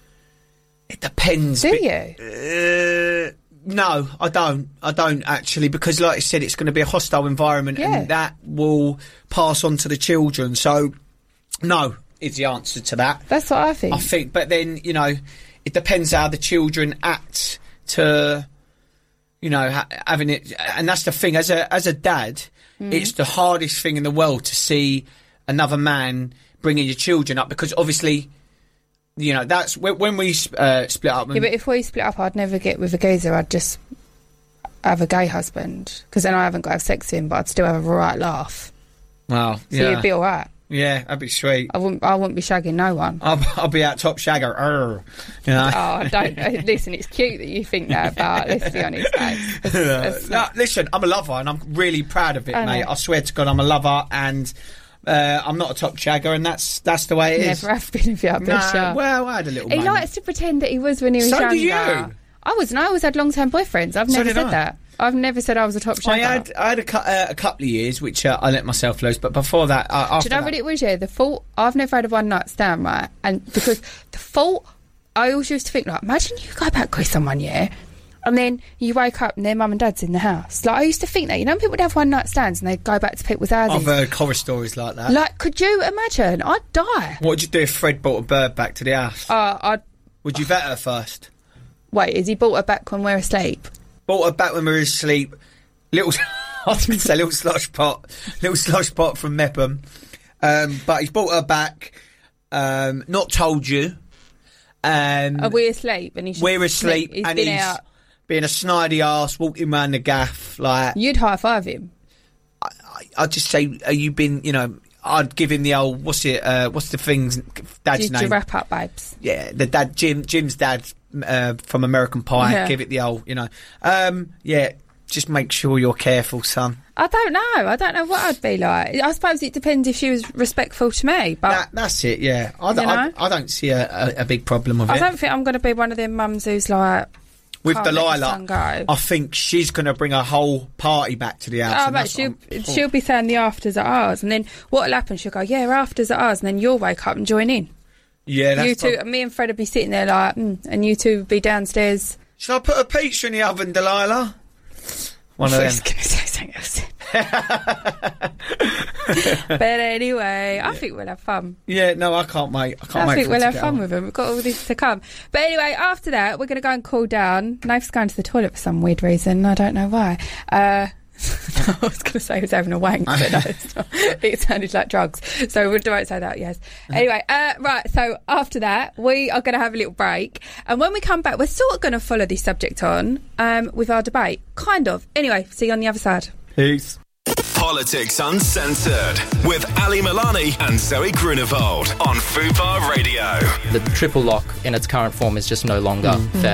Speaker 5: It depends.
Speaker 4: Do
Speaker 5: but-
Speaker 4: you?
Speaker 5: Uh, no, I don't. I don't actually, because like I said, it's going to be a hostile environment,
Speaker 4: Yeah.
Speaker 5: and that will pass on to the children. So, no, is the answer to that.
Speaker 4: That's what I think.
Speaker 5: I think, but then you know, it depends how the children act to, you know, ha- having it, and that's the thing. As a as a dad,
Speaker 4: Mm.
Speaker 5: it's the hardest thing in the world to see another man bringing your children up, because obviously, you know, that's when, when we uh, split up.
Speaker 4: Yeah, but if we split up, I'd never get with a geezer. I'd just have a gay husband, because then I haven't got to have sex with him, but I'd still have a right laugh.
Speaker 5: Wow,
Speaker 4: So
Speaker 5: yeah,
Speaker 4: you'd be all right.
Speaker 5: yeah, that'd be sweet.
Speaker 4: I wouldn't. I wouldn't be shagging no one.
Speaker 5: I'll, I'll be out top shagger. Arr, you know.
Speaker 4: Oh, don't uh, listen. It's cute that you think that, but let's be honest, mate. It's- it's
Speaker 5: No, listen, I'm a lover, and I'm really proud of it,
Speaker 4: I know.
Speaker 5: mate. I swear to God, I'm a lover, and uh, I'm not a top shagger, and that's that's the way it is.
Speaker 4: Never have been, if you have been
Speaker 5: Nah,
Speaker 4: sure.
Speaker 5: well, I had a little.
Speaker 4: He
Speaker 5: moment.
Speaker 4: likes to pretend that he was when he was
Speaker 5: So
Speaker 4: younger.
Speaker 5: do you.
Speaker 4: I wasn't. I always had long-term boyfriends. I've
Speaker 5: So
Speaker 4: never
Speaker 5: did
Speaker 4: said
Speaker 5: I.
Speaker 4: that. I've never said I was a top shagger.
Speaker 5: I had I had a, cou- uh, a couple of years which uh, I let myself loose, but before that, uh,
Speaker 4: Do
Speaker 5: after
Speaker 4: you know
Speaker 5: that,
Speaker 4: what it was? Yeah, the fault. I've never had a one night stand, right? And because the fault, I always used to think, like, imagine you go back with someone, yeah, and then you wake up and their mum and dad's in the house. Like, I used to think that, you know, people would have one night stands and they'd go back to people's houses.
Speaker 5: I've heard horror stories like that.
Speaker 4: Like, could you imagine? I'd die.
Speaker 5: What would you do if Fred brought a bird back to the house?
Speaker 4: Uh, I'd
Speaker 5: Would you vet her first?
Speaker 4: wait. Is he brought her back when we're asleep?
Speaker 5: Brought her back when we were asleep. Little, I was going to say little slush pot, little slush pot from Mepham. Um, but he's brought her back. Um, not told you. Um,
Speaker 4: Are we asleep? And he's
Speaker 5: we're asleep,
Speaker 4: he's
Speaker 5: and
Speaker 4: been
Speaker 5: he's
Speaker 4: out.
Speaker 5: being a snidey arse, walking around the gaff like.
Speaker 4: You'd high five him.
Speaker 5: I'd just say, are you been, you know, I'd give him the old, what's it, uh, what's the thing's dad's
Speaker 4: Did
Speaker 5: name?
Speaker 4: you wrap up, babes?
Speaker 5: Yeah, the dad, Jim, Jim's dad uh, from American Pie.
Speaker 4: Yeah.
Speaker 5: Give it the old, you know. Um, yeah, just make sure you're careful, son.
Speaker 4: I don't know. I don't know what I'd be like. I suppose it depends if she was respectful to me. But
Speaker 5: that, that's it. Yeah, I,
Speaker 4: You
Speaker 5: I,
Speaker 4: know?
Speaker 5: I don't see a, a, a big problem with
Speaker 4: I
Speaker 5: it.
Speaker 4: don't think I'm going to be one of them mums who's like,
Speaker 5: With
Speaker 4: can't let your
Speaker 5: Delilah,
Speaker 4: son go.
Speaker 5: I think she's going to bring a whole party back to the house.
Speaker 4: Oh,
Speaker 5: and
Speaker 4: mate,
Speaker 5: that's
Speaker 4: she'll,
Speaker 5: what I'm-
Speaker 4: she'll be saying the afters are ours, and then what'll happen? She'll go, yeah, afters are ours, and then you'll wake up and join in.
Speaker 5: Yeah, that's
Speaker 4: you two,
Speaker 5: prob-
Speaker 4: me and Fred would be sitting there like, mm, and you two would be downstairs.
Speaker 5: Shall I put a pizza in the oven, Delilah? One of
Speaker 4: I
Speaker 5: them.
Speaker 4: was going to say something else. But anyway, I think we'll have fun.
Speaker 5: Yeah, no, I can't wait. I can't
Speaker 4: I
Speaker 5: wait
Speaker 4: think
Speaker 5: for
Speaker 4: we'll
Speaker 5: it to
Speaker 4: have
Speaker 5: get
Speaker 4: fun
Speaker 5: on.
Speaker 4: with them. We've got all this to come. But anyway, after that, we're going to go and cool down. Nath's going to the toilet for some weird reason. I don't know why. Uh, I was going to say he was having a wank, but no, it's not. It sounded like drugs. So we don't say that, yes. Anyway, uh, right, so after that, we are going to have a little break. And when we come back, we're sort of going to follow this subject on um, with our debate. Kind of. Anyway, see you on the other side.
Speaker 5: Peace.
Speaker 14: Politics Uncensored with Ali Milani and Zoe Grunewald on Fubar Radio.
Speaker 6: The triple lock in its current form is just no longer
Speaker 7: Mm.
Speaker 6: fair.